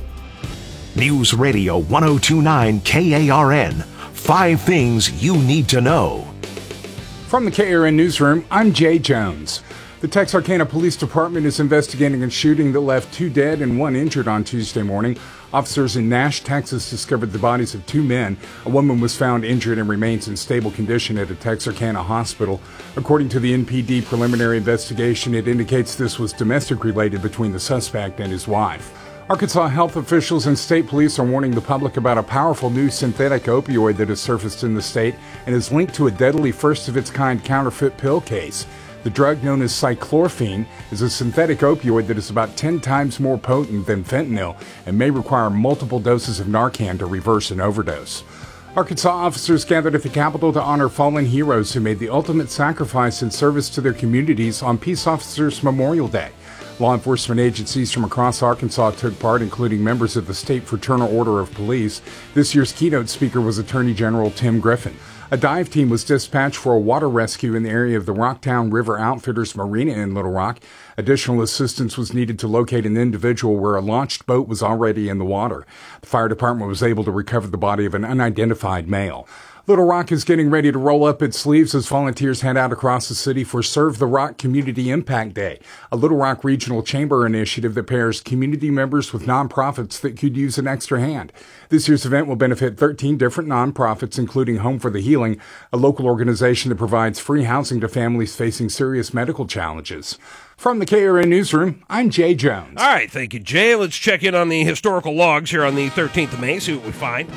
News Radio one oh two point nine K A R N. Five things you need to know. From the K A R N Newsroom, I'm Jay Jones. The Texarkana Police Department is investigating a shooting that left two dead and one injured on Tuesday morning. Officers in Nash, Texas discovered the bodies of two men. A woman was found injured and remains in stable condition at a Texarkana hospital. According to the N P D preliminary investigation, it indicates this was domestic related between the suspect and his wife. Arkansas health officials and state police are warning the public about a powerful new synthetic opioid that has surfaced in the state and is linked to a deadly first-of-its-kind counterfeit pill case. The drug, known as cyclorphine, is a synthetic opioid that is about ten times more potent than fentanyl and may require multiple doses of Narcan to reverse an overdose. Arkansas officers gathered at the Capitol to honor fallen heroes who made the ultimate sacrifice in service to their communities on Peace Officers Memorial Day. Law enforcement agencies from across Arkansas took part, including members of the State Fraternal Order of Police. This year's keynote speaker was Attorney General Tim Griffin. A dive team was dispatched for a water rescue in the area of the Rocktown River Outfitters Marina in Little Rock. Additional assistance was needed to locate an individual where a launched boat was already in the water. The fire department was able to recover the body of an unidentified male. Little Rock is getting ready to roll up its sleeves as volunteers head out across the city for Serve the Rock Community Impact Day, a Little Rock Regional Chamber initiative that pairs community members with nonprofits that could use an extra hand. This year's event will benefit thirteen different nonprofits, including Home for the Healing, a local organization that provides free housing to families facing serious medical challenges. From the K A R N Newsroom, I'm Jay Jones. All right, thank you, Jay. Let's check in on the historical logs here on the thirteenth of May, see what we find.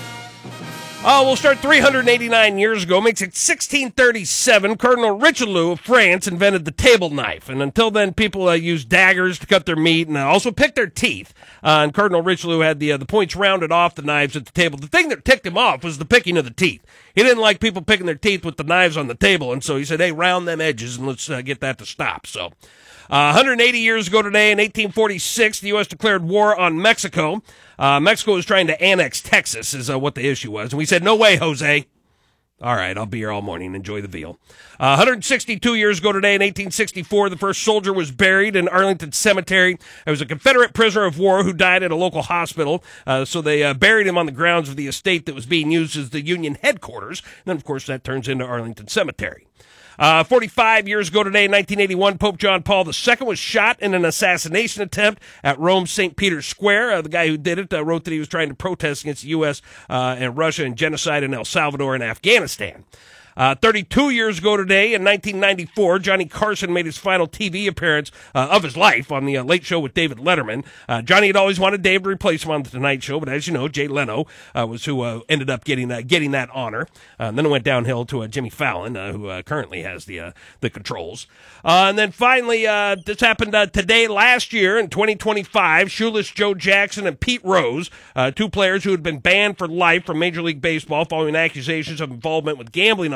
Oh, we'll start three hundred eighty-nine years ago. Makes it sixteen thirty-seven. Cardinal Richelieu of France invented the table knife. And until then, people uh, used daggers to cut their meat and uh, also pick their teeth. Uh, and Cardinal Richelieu had the uh, the points rounded off the knives at the table. The thing that ticked him off was the picking of the teeth. He didn't like people picking their teeth with the knives on the table. And so he said, hey, round them edges and let's uh, get that to stop. So uh, one hundred eighty years ago today, in eighteen forty-six, the U S declared war on Mexico. Uh, Mexico was trying to annex Texas is uh, what the issue was. And we said, no way, Jose. All right, I'll be here all morning. Enjoy the veal. Uh, one hundred sixty-two years ago today, in eighteen sixty-four, the first soldier was buried in Arlington Cemetery. It was a Confederate prisoner of war who died at a local hospital. Uh, so they uh, buried him on the grounds of the estate that was being used as the Union headquarters. And then, of course, that turns into Arlington Cemetery. Uh, forty-five years ago today, in nineteen eighty-one, Pope John Paul the Second was shot in an assassination attempt at Rome's Saint Peter's Square. Uh, the guy who did it uh, wrote that he was trying to protest against the U S uh, and Russia and genocide in El Salvador and Afghanistan. Uh, thirty-two years ago today, in nineteen ninety-four, Johnny Carson made his final T V appearance uh, of his life on the uh, Late Show with David Letterman. Uh, Johnny had always wanted Dave to replace him on the Tonight Show, but as you know, Jay Leno uh, was who uh, ended up getting uh, getting that honor. Uh, and then it went downhill to uh, Jimmy Fallon, uh, who uh, currently has the uh, the controls. Uh, and then finally, uh, this happened uh, today last year in twenty twenty-five. Shoeless Joe Jackson and Pete Rose, uh, two players who had been banned for life from Major League Baseball following accusations of involvement with gambling on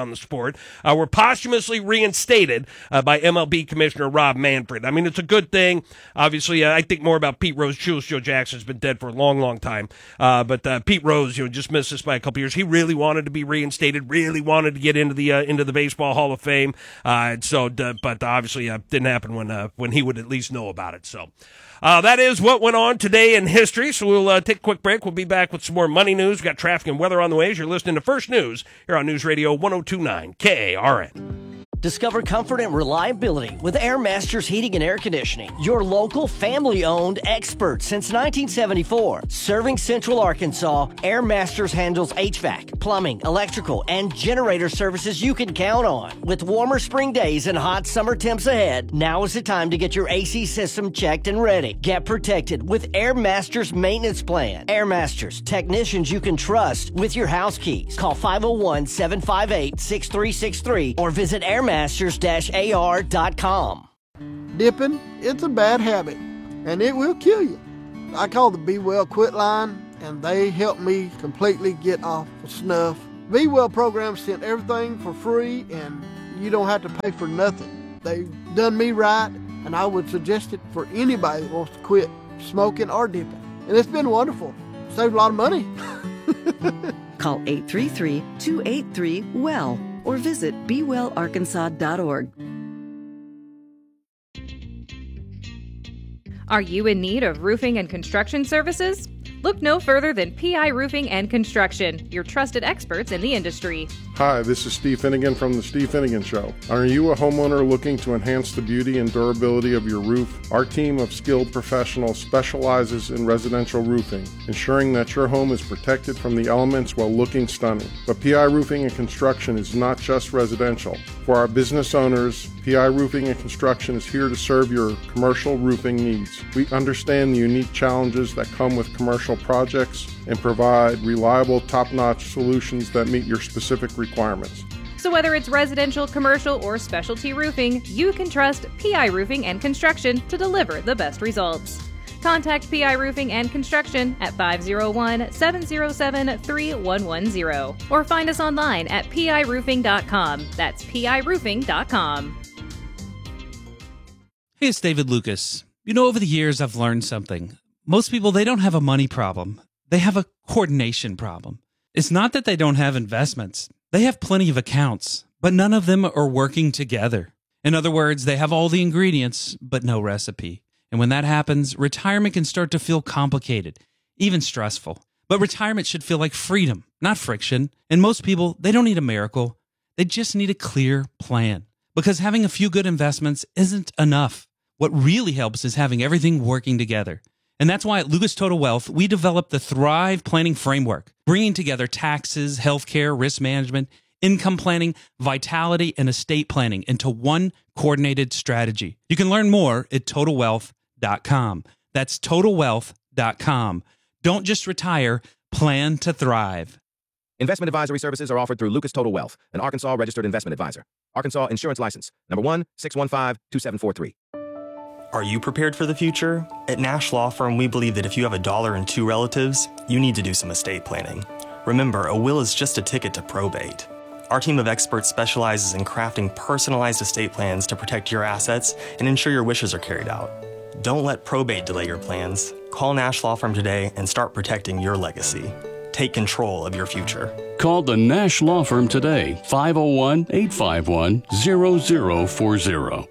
the sport, uh, were posthumously reinstated uh, by M L B Commissioner Rob Manfred. I mean, it's a good thing. Obviously, uh, I think more about Pete Rose. Jules Joe Jackson's been dead for a long, long time. Uh, but uh, Pete Rose, you know, just missed this by a couple years. He really wanted to be reinstated, really wanted to get into the uh, into the Baseball Hall of Fame. Uh, so, uh, but obviously, uh, didn't happen when uh, when he would at least know about it. So. Uh, that is what went on today in history, so we'll uh, take a quick break. We'll be back with some more money news. We've got traffic and weather on the way as you're listening to First News here on News Radio one oh two point nine K A R N. Discover comfort and reliability with Air Masters Heating and Air Conditioning. Your local, family-owned expert since nineteen seventy-four. Serving Central Arkansas, Air Masters handles H V A C, plumbing, electrical, and generator services you can count on. With warmer spring days and hot summer temps ahead, now is the time to get your A C system checked and ready. Get protected with Air Masters Maintenance Plan. Air Masters, technicians you can trust with your house keys. Call five oh one, seven five eight, six three six three or visit air masters dash a r dot com. Dipping, it's a bad habit, and it will kill you. I call the Be Well Quit line, and they help me completely get off of snuff. Be Well program sent everything for free, and you don't have to pay for nothing. They've done me right, and I would suggest it for anybody that wants to quit smoking or dipping. And it's been wonderful. Saved a lot of money. Call eight three three, two eight three, W E L L or visit be well arkansas dot org. Are you in need of roofing and construction services? Look no further than P I Roofing and Construction, your trusted experts in the industry. Hi, this is Steve Finnegan from The Steve Finnegan Show. Are you a homeowner looking to enhance the beauty and durability of your roof? Our team of skilled professionals specializes in residential roofing, ensuring that your home is protected from the elements while looking stunning. But P I Roofing and Construction is not just residential. For our business owners, P I Roofing and Construction is here to serve your commercial roofing needs. We understand the unique challenges that come with commercial projects and provide reliable, top-notch solutions that meet your specific requirements. So whether it's residential, commercial, or specialty roofing, you can trust P I Roofing and Construction to deliver the best results. Contact P I Roofing and Construction at five oh one, seven oh seven, three one one oh or find us online at p i roofing dot com. That's p i roofing dot com. Hey, it's David Lucas. You know, over the years, I've learned something. Most people, they don't have a money problem. They have a coordination problem. It's not that they don't have investments. They have plenty of accounts, but none of them are working together. In other words, they have all the ingredients, but no recipe. And when that happens, retirement can start to feel complicated, even stressful. But retirement should feel like freedom, not friction. And most people, they don't need a miracle. They just need a clear plan. Because having a few good investments isn't enough. What really helps is having everything working together. And that's why at Lucas Total Wealth, we developed the Thrive Planning Framework, bringing together taxes, healthcare, risk management, income planning, vitality, and estate planning into one coordinated strategy. You can learn more at total wealth dot com. That's total wealth dot com. Don't just retire, plan to thrive. Investment advisory services are offered through Lucas Total Wealth, an Arkansas registered investment advisor. Arkansas Insurance License, number one, six one five, two seven four three. Are you prepared for the future? At Nash Law Firm, we believe that if you have a dollar and two relatives, you need to do some estate planning. Remember, a will is just a ticket to probate. Our team of experts specializes in crafting personalized estate plans to protect your assets and ensure your wishes are carried out. Don't let probate delay your plans. Call Nash Law Firm today and start protecting your legacy. Take control of your future. Call the Nash Law Firm today, five oh one, eight five one, zero zero four zero.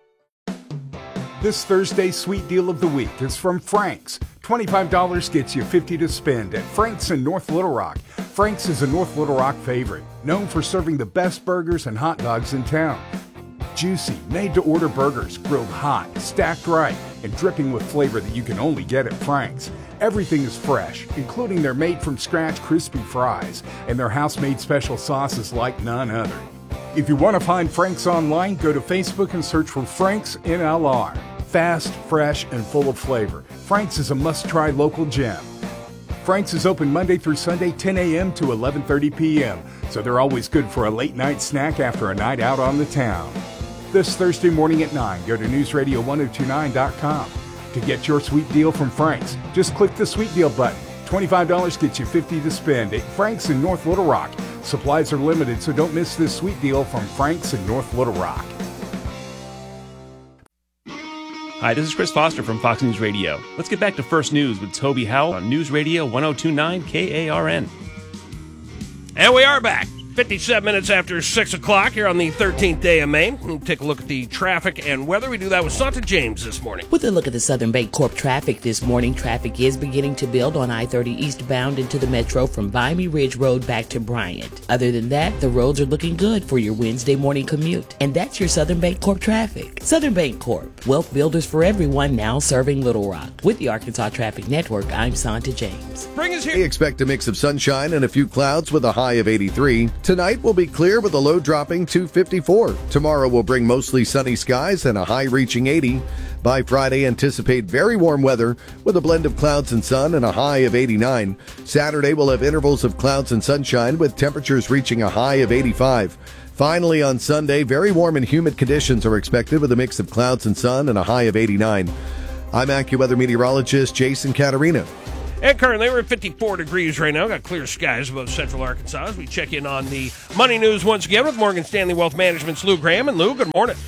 This Thursday's sweet deal of the week is from Frank's. twenty-five dollars gets you fifty dollars to spend at Frank's in North Little Rock. Frank's is a North Little Rock favorite, known for serving the best burgers and hot dogs in town. Juicy, made-to-order burgers, grilled hot, stacked right, and dripping with flavor that you can only get at Frank's. Everything is fresh, including their made-from-scratch crispy fries and their house-made special sauces like none other. If you want to find Frank's online, go to Facebook and search for Frank's N L R. Fast, fresh, and full of flavor. Frank's is a must-try local gem. Frank's is open Monday through Sunday, ten a.m. to eleven thirty p.m., so they're always good for a late-night snack after a night out on the town. This Thursday morning at nine, go to news radio ten twenty-nine dot com. To get your sweet deal from Frank's, just click the sweet deal button. twenty-five dollars gets you fifty dollars to spend at Frank's in North Little Rock. Supplies are limited, so don't miss this sweet deal from Frank's in North Little Rock. Hi, this is Chris Foster from Fox News Radio. Let's get back to First News with Toby Howell on News Radio one oh two point nine K A R N. And we are back. fifty-seven minutes after six o'clock here on the thirteenth day of May. We'll take a look at the traffic and weather. We do that with Santa James this morning. With a look at the Southern Bancorp traffic this morning, traffic is beginning to build on I thirty eastbound into the metro from Vimy Ridge Road back to Bryant. Other than that, the roads are looking good for your Wednesday morning commute. And that's your Southern Bancorp traffic. Southern Bancorp, wealth builders for everyone, now serving Little Rock. With the Arkansas Traffic Network, I'm Santa James. Bring us here. We expect a mix of sunshine and a few clouds with a high of eighty-three. Tonight will be clear with a low dropping to fifty-four. Tomorrow will bring mostly sunny skies and a high reaching eighty. By Friday, anticipate very warm weather with a blend of clouds and sun and a high of eighty-nine. Saturday will have intervals of clouds and sunshine with temperatures reaching a high of eighty-five. Finally, on Sunday, very warm and humid conditions are expected with a mix of clouds and sun and a high of eighty-nine. I'm AccuWeather meteorologist Jason Caterina. And currently we're at fifty-four degrees right now. Got clear skies above central Arkansas as we check in on the money news once again with Morgan Stanley Wealth Management's Lou Graham. And Lou, good morning.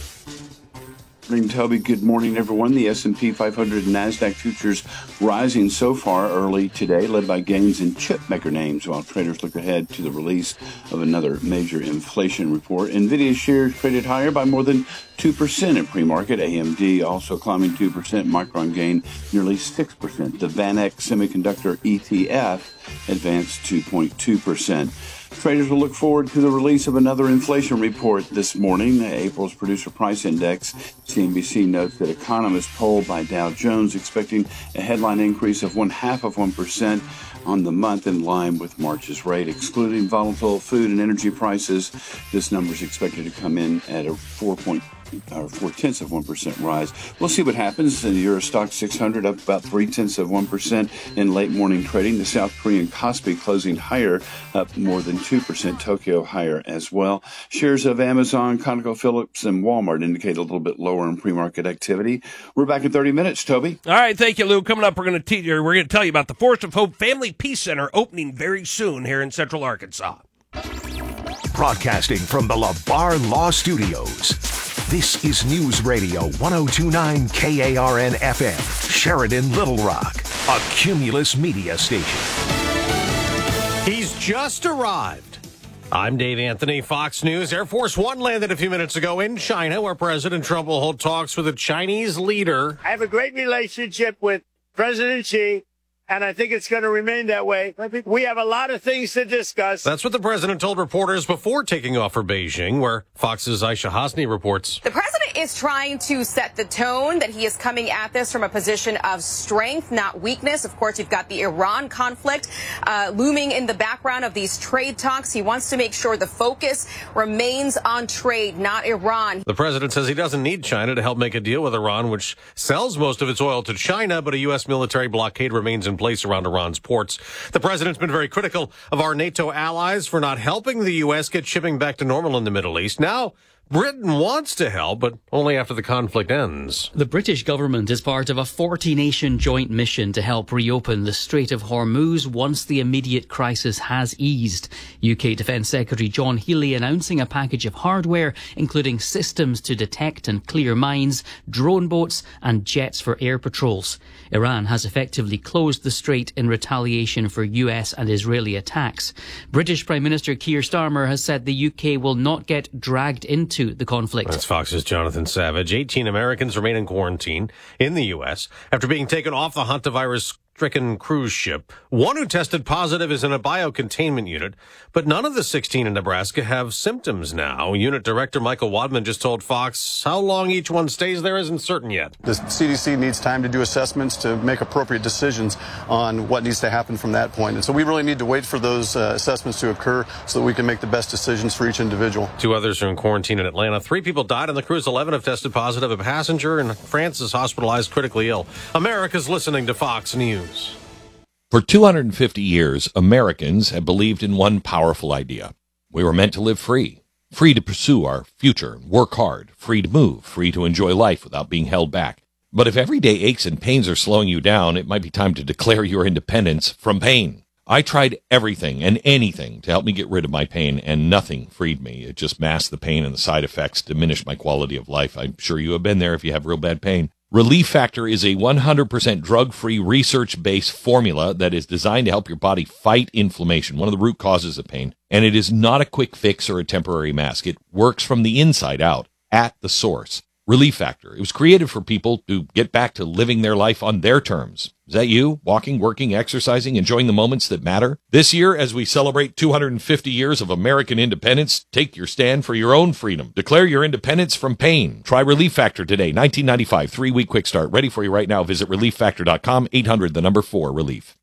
Good morning, Toby. Good morning, everyone. The S and P five hundred and NASDAQ futures rising so far early today, led by gains in chipmaker names, while traders look ahead to the release of another major inflation report. NVIDIA shares traded higher by more than two percent in pre-market. A M D also climbing two percent. Micron gained nearly six percent. The VanEck Semiconductor E T F advanced two point two percent. Traders will look forward to the release of another inflation report this morning. April's Producer Price Index. C N B C notes that economists polled by Dow Jones expecting a headline increase of one half of one percent on the month, in line with March's rate. Excluding volatile food and energy prices, this number is expected to come in at a four point or four tenths of one percent rise. We'll see what happens. The Euro Stock six hundred up about three tenths of one percent in late morning trading. The South Korean Kospi closing higher, up more than two percent. Tokyo higher as well. Shares of Amazon, ConocoPhillips, and Walmart indicate a little bit lower in pre-market activity. We're back in thirty minutes, Toby. All right, thank you, Lou. Coming up, we're going to teach you. We're going to tell you about the Forest of Hope Family Peace Center opening very soon here in Central Arkansas. Broadcasting from the LaBar Law Studios. This is News Radio one oh two point nine K A R N F M, Sheridan, Little Rock, a Cumulus media station. He's just arrived. I'm Dave Anthony, Fox News. Air Force One landed a few minutes ago in China, where President Trump will hold talks with a Chinese leader. I have a great relationship with President Xi, and I think it's going to remain that way. We have a lot of things to discuss. That's what the president told reporters before taking off for Beijing, where Fox's Aisha Hasni reports. The president is trying to set the tone that he is coming at this from a position of strength, not weakness. Of course, you've got the Iran conflict uh, looming in the background of these trade talks. He wants to make sure the focus remains on trade, not Iran. The president says he doesn't need China to help make a deal with Iran, which sells most of its oil to China, but a U S military blockade remains in place around Iran's ports. The president's been very critical of our NATO allies for not helping the U S get shipping back to normal in the Middle East. Now, Britain wants to help, but only after the conflict ends. The British government is part of a forty-nation joint mission to help reopen the Strait of Hormuz once the immediate crisis has eased. U K Defence Secretary John Healey announcing a package of hardware, including systems to detect and clear mines, drone boats and jets for air patrols. Iran has effectively closed the strait in retaliation for U S and Israeli attacks. British Prime Minister Keir Starmer has said the U K will not get dragged into the conflict. That's Fox's Jonathan Savage. eighteen Americans remain in quarantine in the U S after being taken off the hantavirus-stricken cruise ship. One who tested positive is in a biocontainment unit, but none of the sixteen in Nebraska have symptoms now. Unit Director Michael Wadman just told Fox how long each one stays there isn't certain yet. The C D C needs time to do assessments to make appropriate decisions on what needs to happen from that point. And so we really need to wait for those uh, assessments to occur so that we can make the best decisions for each individual. Two others are in quarantine in Atlanta. Three people died on the cruise. eleven have tested positive. A passenger in France is hospitalized critically ill. America's listening to Fox News. For two hundred fifty years, Americans have believed in one powerful idea. We were meant to live free. Free to pursue our future, work hard, free to move, free to enjoy life without being held back. But if everyday aches and pains are slowing you down, it might be time to declare your independence from pain. I tried everything and anything to help me get rid of my pain, and nothing freed me. It just masked the pain, and the side effects diminished my quality of life. I'm sure you have been there if you have real bad pain. Relief Factor is a one hundred percent drug-free, research-based formula that is designed to help your body fight inflammation, one of the root causes of pain. And it is not a quick fix or a temporary mask. It works from the inside out, at the source. Relief Factor. It was created for people to get back to living their life on their terms. Is that you? Walking, working, exercising, enjoying the moments that matter? This year, as we celebrate two hundred fifty years of American independence, take your stand for your own freedom. Declare your independence from pain. Try Relief Factor today. nineteen ninety-five, three-week quick start. Ready for you right now. Visit relief factor dot com, eight hundred, the number four, relief.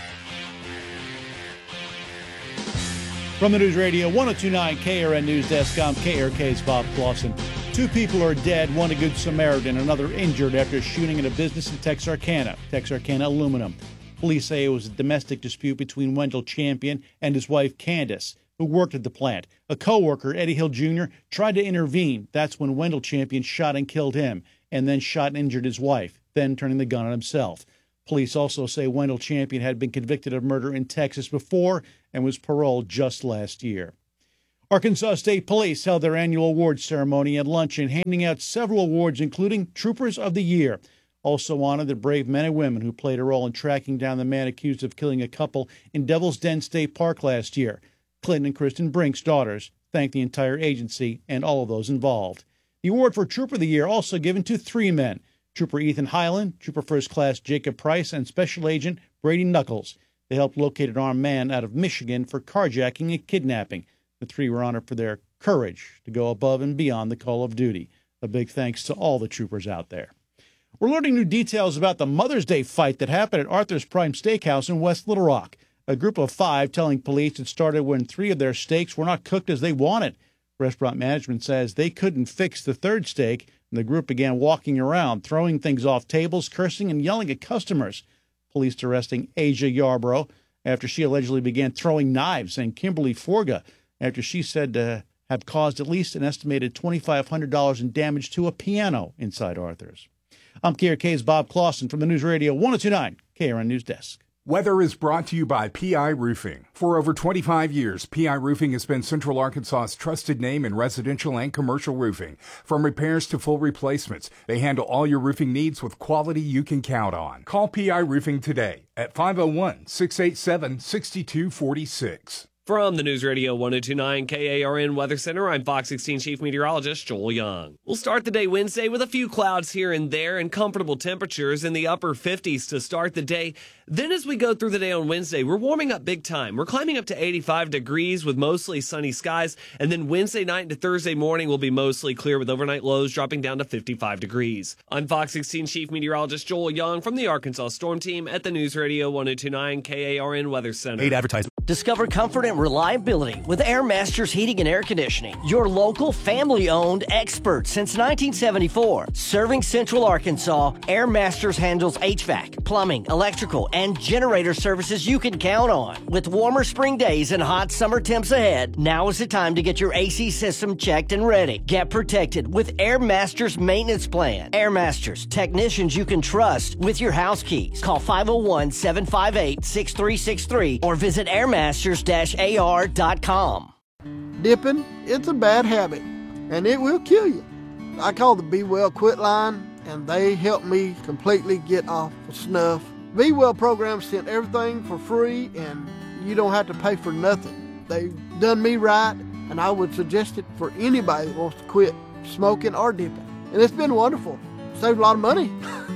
From the News Radio one oh two point nine K R N News Desk, I'm K R K's Bob Clausen. Two people are dead, one a Good Samaritan, another injured after a shooting at a business in Texarkana. Texarkana Aluminum. Police say it was a domestic dispute between Wendell Champion and his wife Candace, who worked at the plant. A co-worker, Eddie Hill Junior, tried to intervene. That's when Wendell Champion shot and killed him, and then shot and injured his wife, then turning the gun on himself. Police also say Wendell Champion had been convicted of murder in Texas before and was paroled just last year. Arkansas State Police held their annual awards ceremony and luncheon, handing out several awards, including Troopers of the Year. Also honored the brave men and women who played a role in tracking down the man accused of killing a couple in Devil's Den State Park last year. Clinton and Kristen Brink's daughters thanked the entire agency and all of those involved. The award for Trooper of the Year also given to three men: Trooper Ethan Highland, Trooper First Class Jacob Price, and Special Agent Brady Knuckles. They helped locate an armed man out of Michigan for carjacking and kidnapping. The three were honored for their courage to go above and beyond the call of duty. A big thanks to all the troopers out there. We're learning new details about the Mother's Day fight that happened at Arthur's Prime Steakhouse in West Little Rock. A group of five telling police it started when three of their steaks were not cooked as they wanted. Restaurant management says they couldn't fix the third steak, and the group began walking around, throwing things off tables, cursing, and yelling at customers. Police arresting Asia Yarbrough after she allegedly began throwing knives, and Kimberly Forga after she said to have caused at least an estimated two thousand five hundred dollars in damage to a piano inside Arthur's. I'm K R K's Bob Clausen from the News Radio one oh two point nine K R N News Desk. Weather is brought to you by P I Roofing. For over twenty-five years, P I Roofing has been Central Arkansas's trusted name in residential and commercial roofing. From repairs to full replacements, they handle all your roofing needs with quality you can count on. Call P I Roofing today at five oh one, six eight seven, six two four six. From the News Radio one oh two point nine K A R N Weather Center, I'm Fox sixteen Chief Meteorologist Joel Young. We'll start the day Wednesday with a few clouds here and there and comfortable temperatures in the upper fifties to start the day. Then as we go through the day on Wednesday, we're warming up big time. We're climbing up to eighty-five degrees with mostly sunny skies. And then Wednesday night into Thursday morning will be mostly clear with overnight lows dropping down to fifty-five degrees. I'm Fox sixteen Chief Meteorologist Joel Young from the Arkansas Storm Team at the News Radio one oh two point nine K A R N Weather Center. Eight advertisement. Discover comfort and reliability with Air Masters Heating and Air Conditioning. Your local, family-owned expert since nineteen seventy-four. Serving Central Arkansas, Air Masters handles H V A C, plumbing, electrical, and generator services you can count on. With warmer spring days and hot summer temps ahead, now is the time to get your A C system checked and ready. Get protected with Air Masters Maintenance Plan. Air Masters, technicians you can trust with your house keys. Call five oh one, seven five eight, six three six three or visit air masters dash a r dot com. Dipping, it's a bad habit, and it will kill you. I call the Be Well Quit line, and they help me completely get off of snuff. Be Well program sent everything for free, and you don't have to pay for nothing. They've done me right, and I would suggest it for anybody that wants to quit smoking or dipping. And it's been wonderful. Saved a lot of money.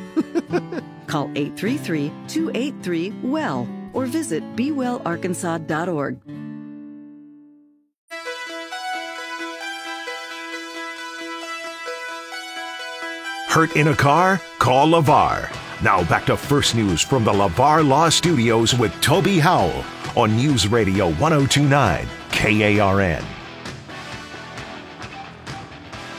Call eight three three, two eight three, W E L L or visit be well arkansas dot org. Hurt in a car? Call LeVar. Now back to First News from the LeVar Law Studios with Toby Howell on News Radio one oh two point nine K A R N.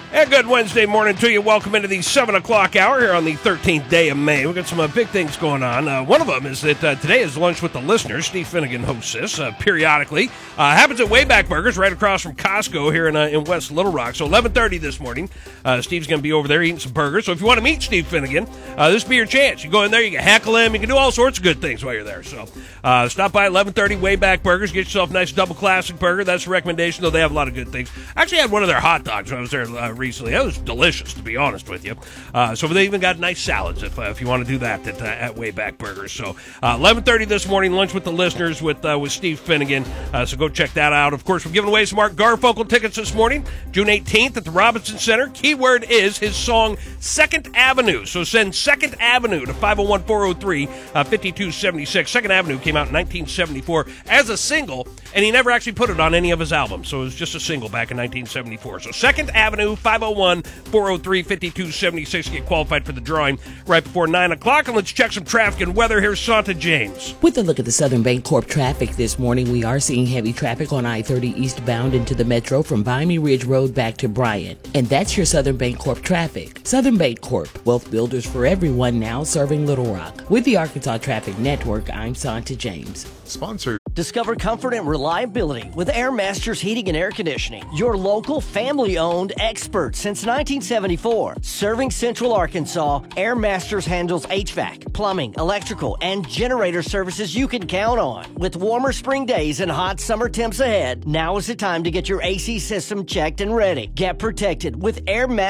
And good Wednesday morning to you. Welcome into the seven o'clock hour here on the thirteenth day of May. We've got some uh, big things going on. Uh, one of them is that uh, today is Lunch with the Listeners. Steve Finnegan hosts this uh, periodically. Uh, happens at Wayback Burgers right across from Costco here in, uh, in West Little Rock. So eleven thirty this morning, uh, Steve's going to be over there eating some burgers. So if you want to meet Steve Finnegan, uh, this will be your chance. You go in there, you can heckle him, you can do all sorts of good things while you're there. So uh, stop by eleven thirty Wayback Burgers, get yourself a nice double classic burger. That's a recommendation, though they have a lot of good things. I actually had one of their hot dogs when I was there uh, recently. That was delicious, to be honest with you. Uh, so they even got nice salads if uh, if you want to do that at, uh, at Wayback Burgers. So uh, eleven thirty this morning, Lunch with the Listeners with uh, with Steve Finnegan. Uh, so go check that out. Of course, we're giving away some Art Garfunkel tickets this morning, June eighteenth at the Robinson Center. Keyword is his song Second Avenue. So send Second Avenue to five oh one, four oh three, fifty-two seventy-six. Second Avenue came out in nineteen seventy-four as a single, and he never actually put it on any of his albums. So it was just a single back in nineteen seventy-four. So Second Avenue, five oh one, four oh three, fifty-two seventy-six. Get qualified for the drawing right before nine o'clock. And let's check some traffic and weather. Here's Santa James. With a look at the Southern Bancorp traffic this morning, we are seeing heavy traffic on I thirty eastbound into the metro from Vimy Ridge Road back to Bryant. And that's your Southern Bancorp traffic. Southern Bancorp, wealth builders for everyone, now serving Little Rock. With the Arkansas Traffic Network, I'm Santa James. Sponsor. Discover comfort and reliability with Air Masters Heating and Air Conditioning. Your local, family-owned expert since nineteen seventy-four. Serving Central Arkansas, Air Masters handles H V A C, plumbing, electrical, and generator services you can count on. With warmer spring days and hot summer temps ahead, now is the time to get your A C system checked and ready. Get protected with Air Masters.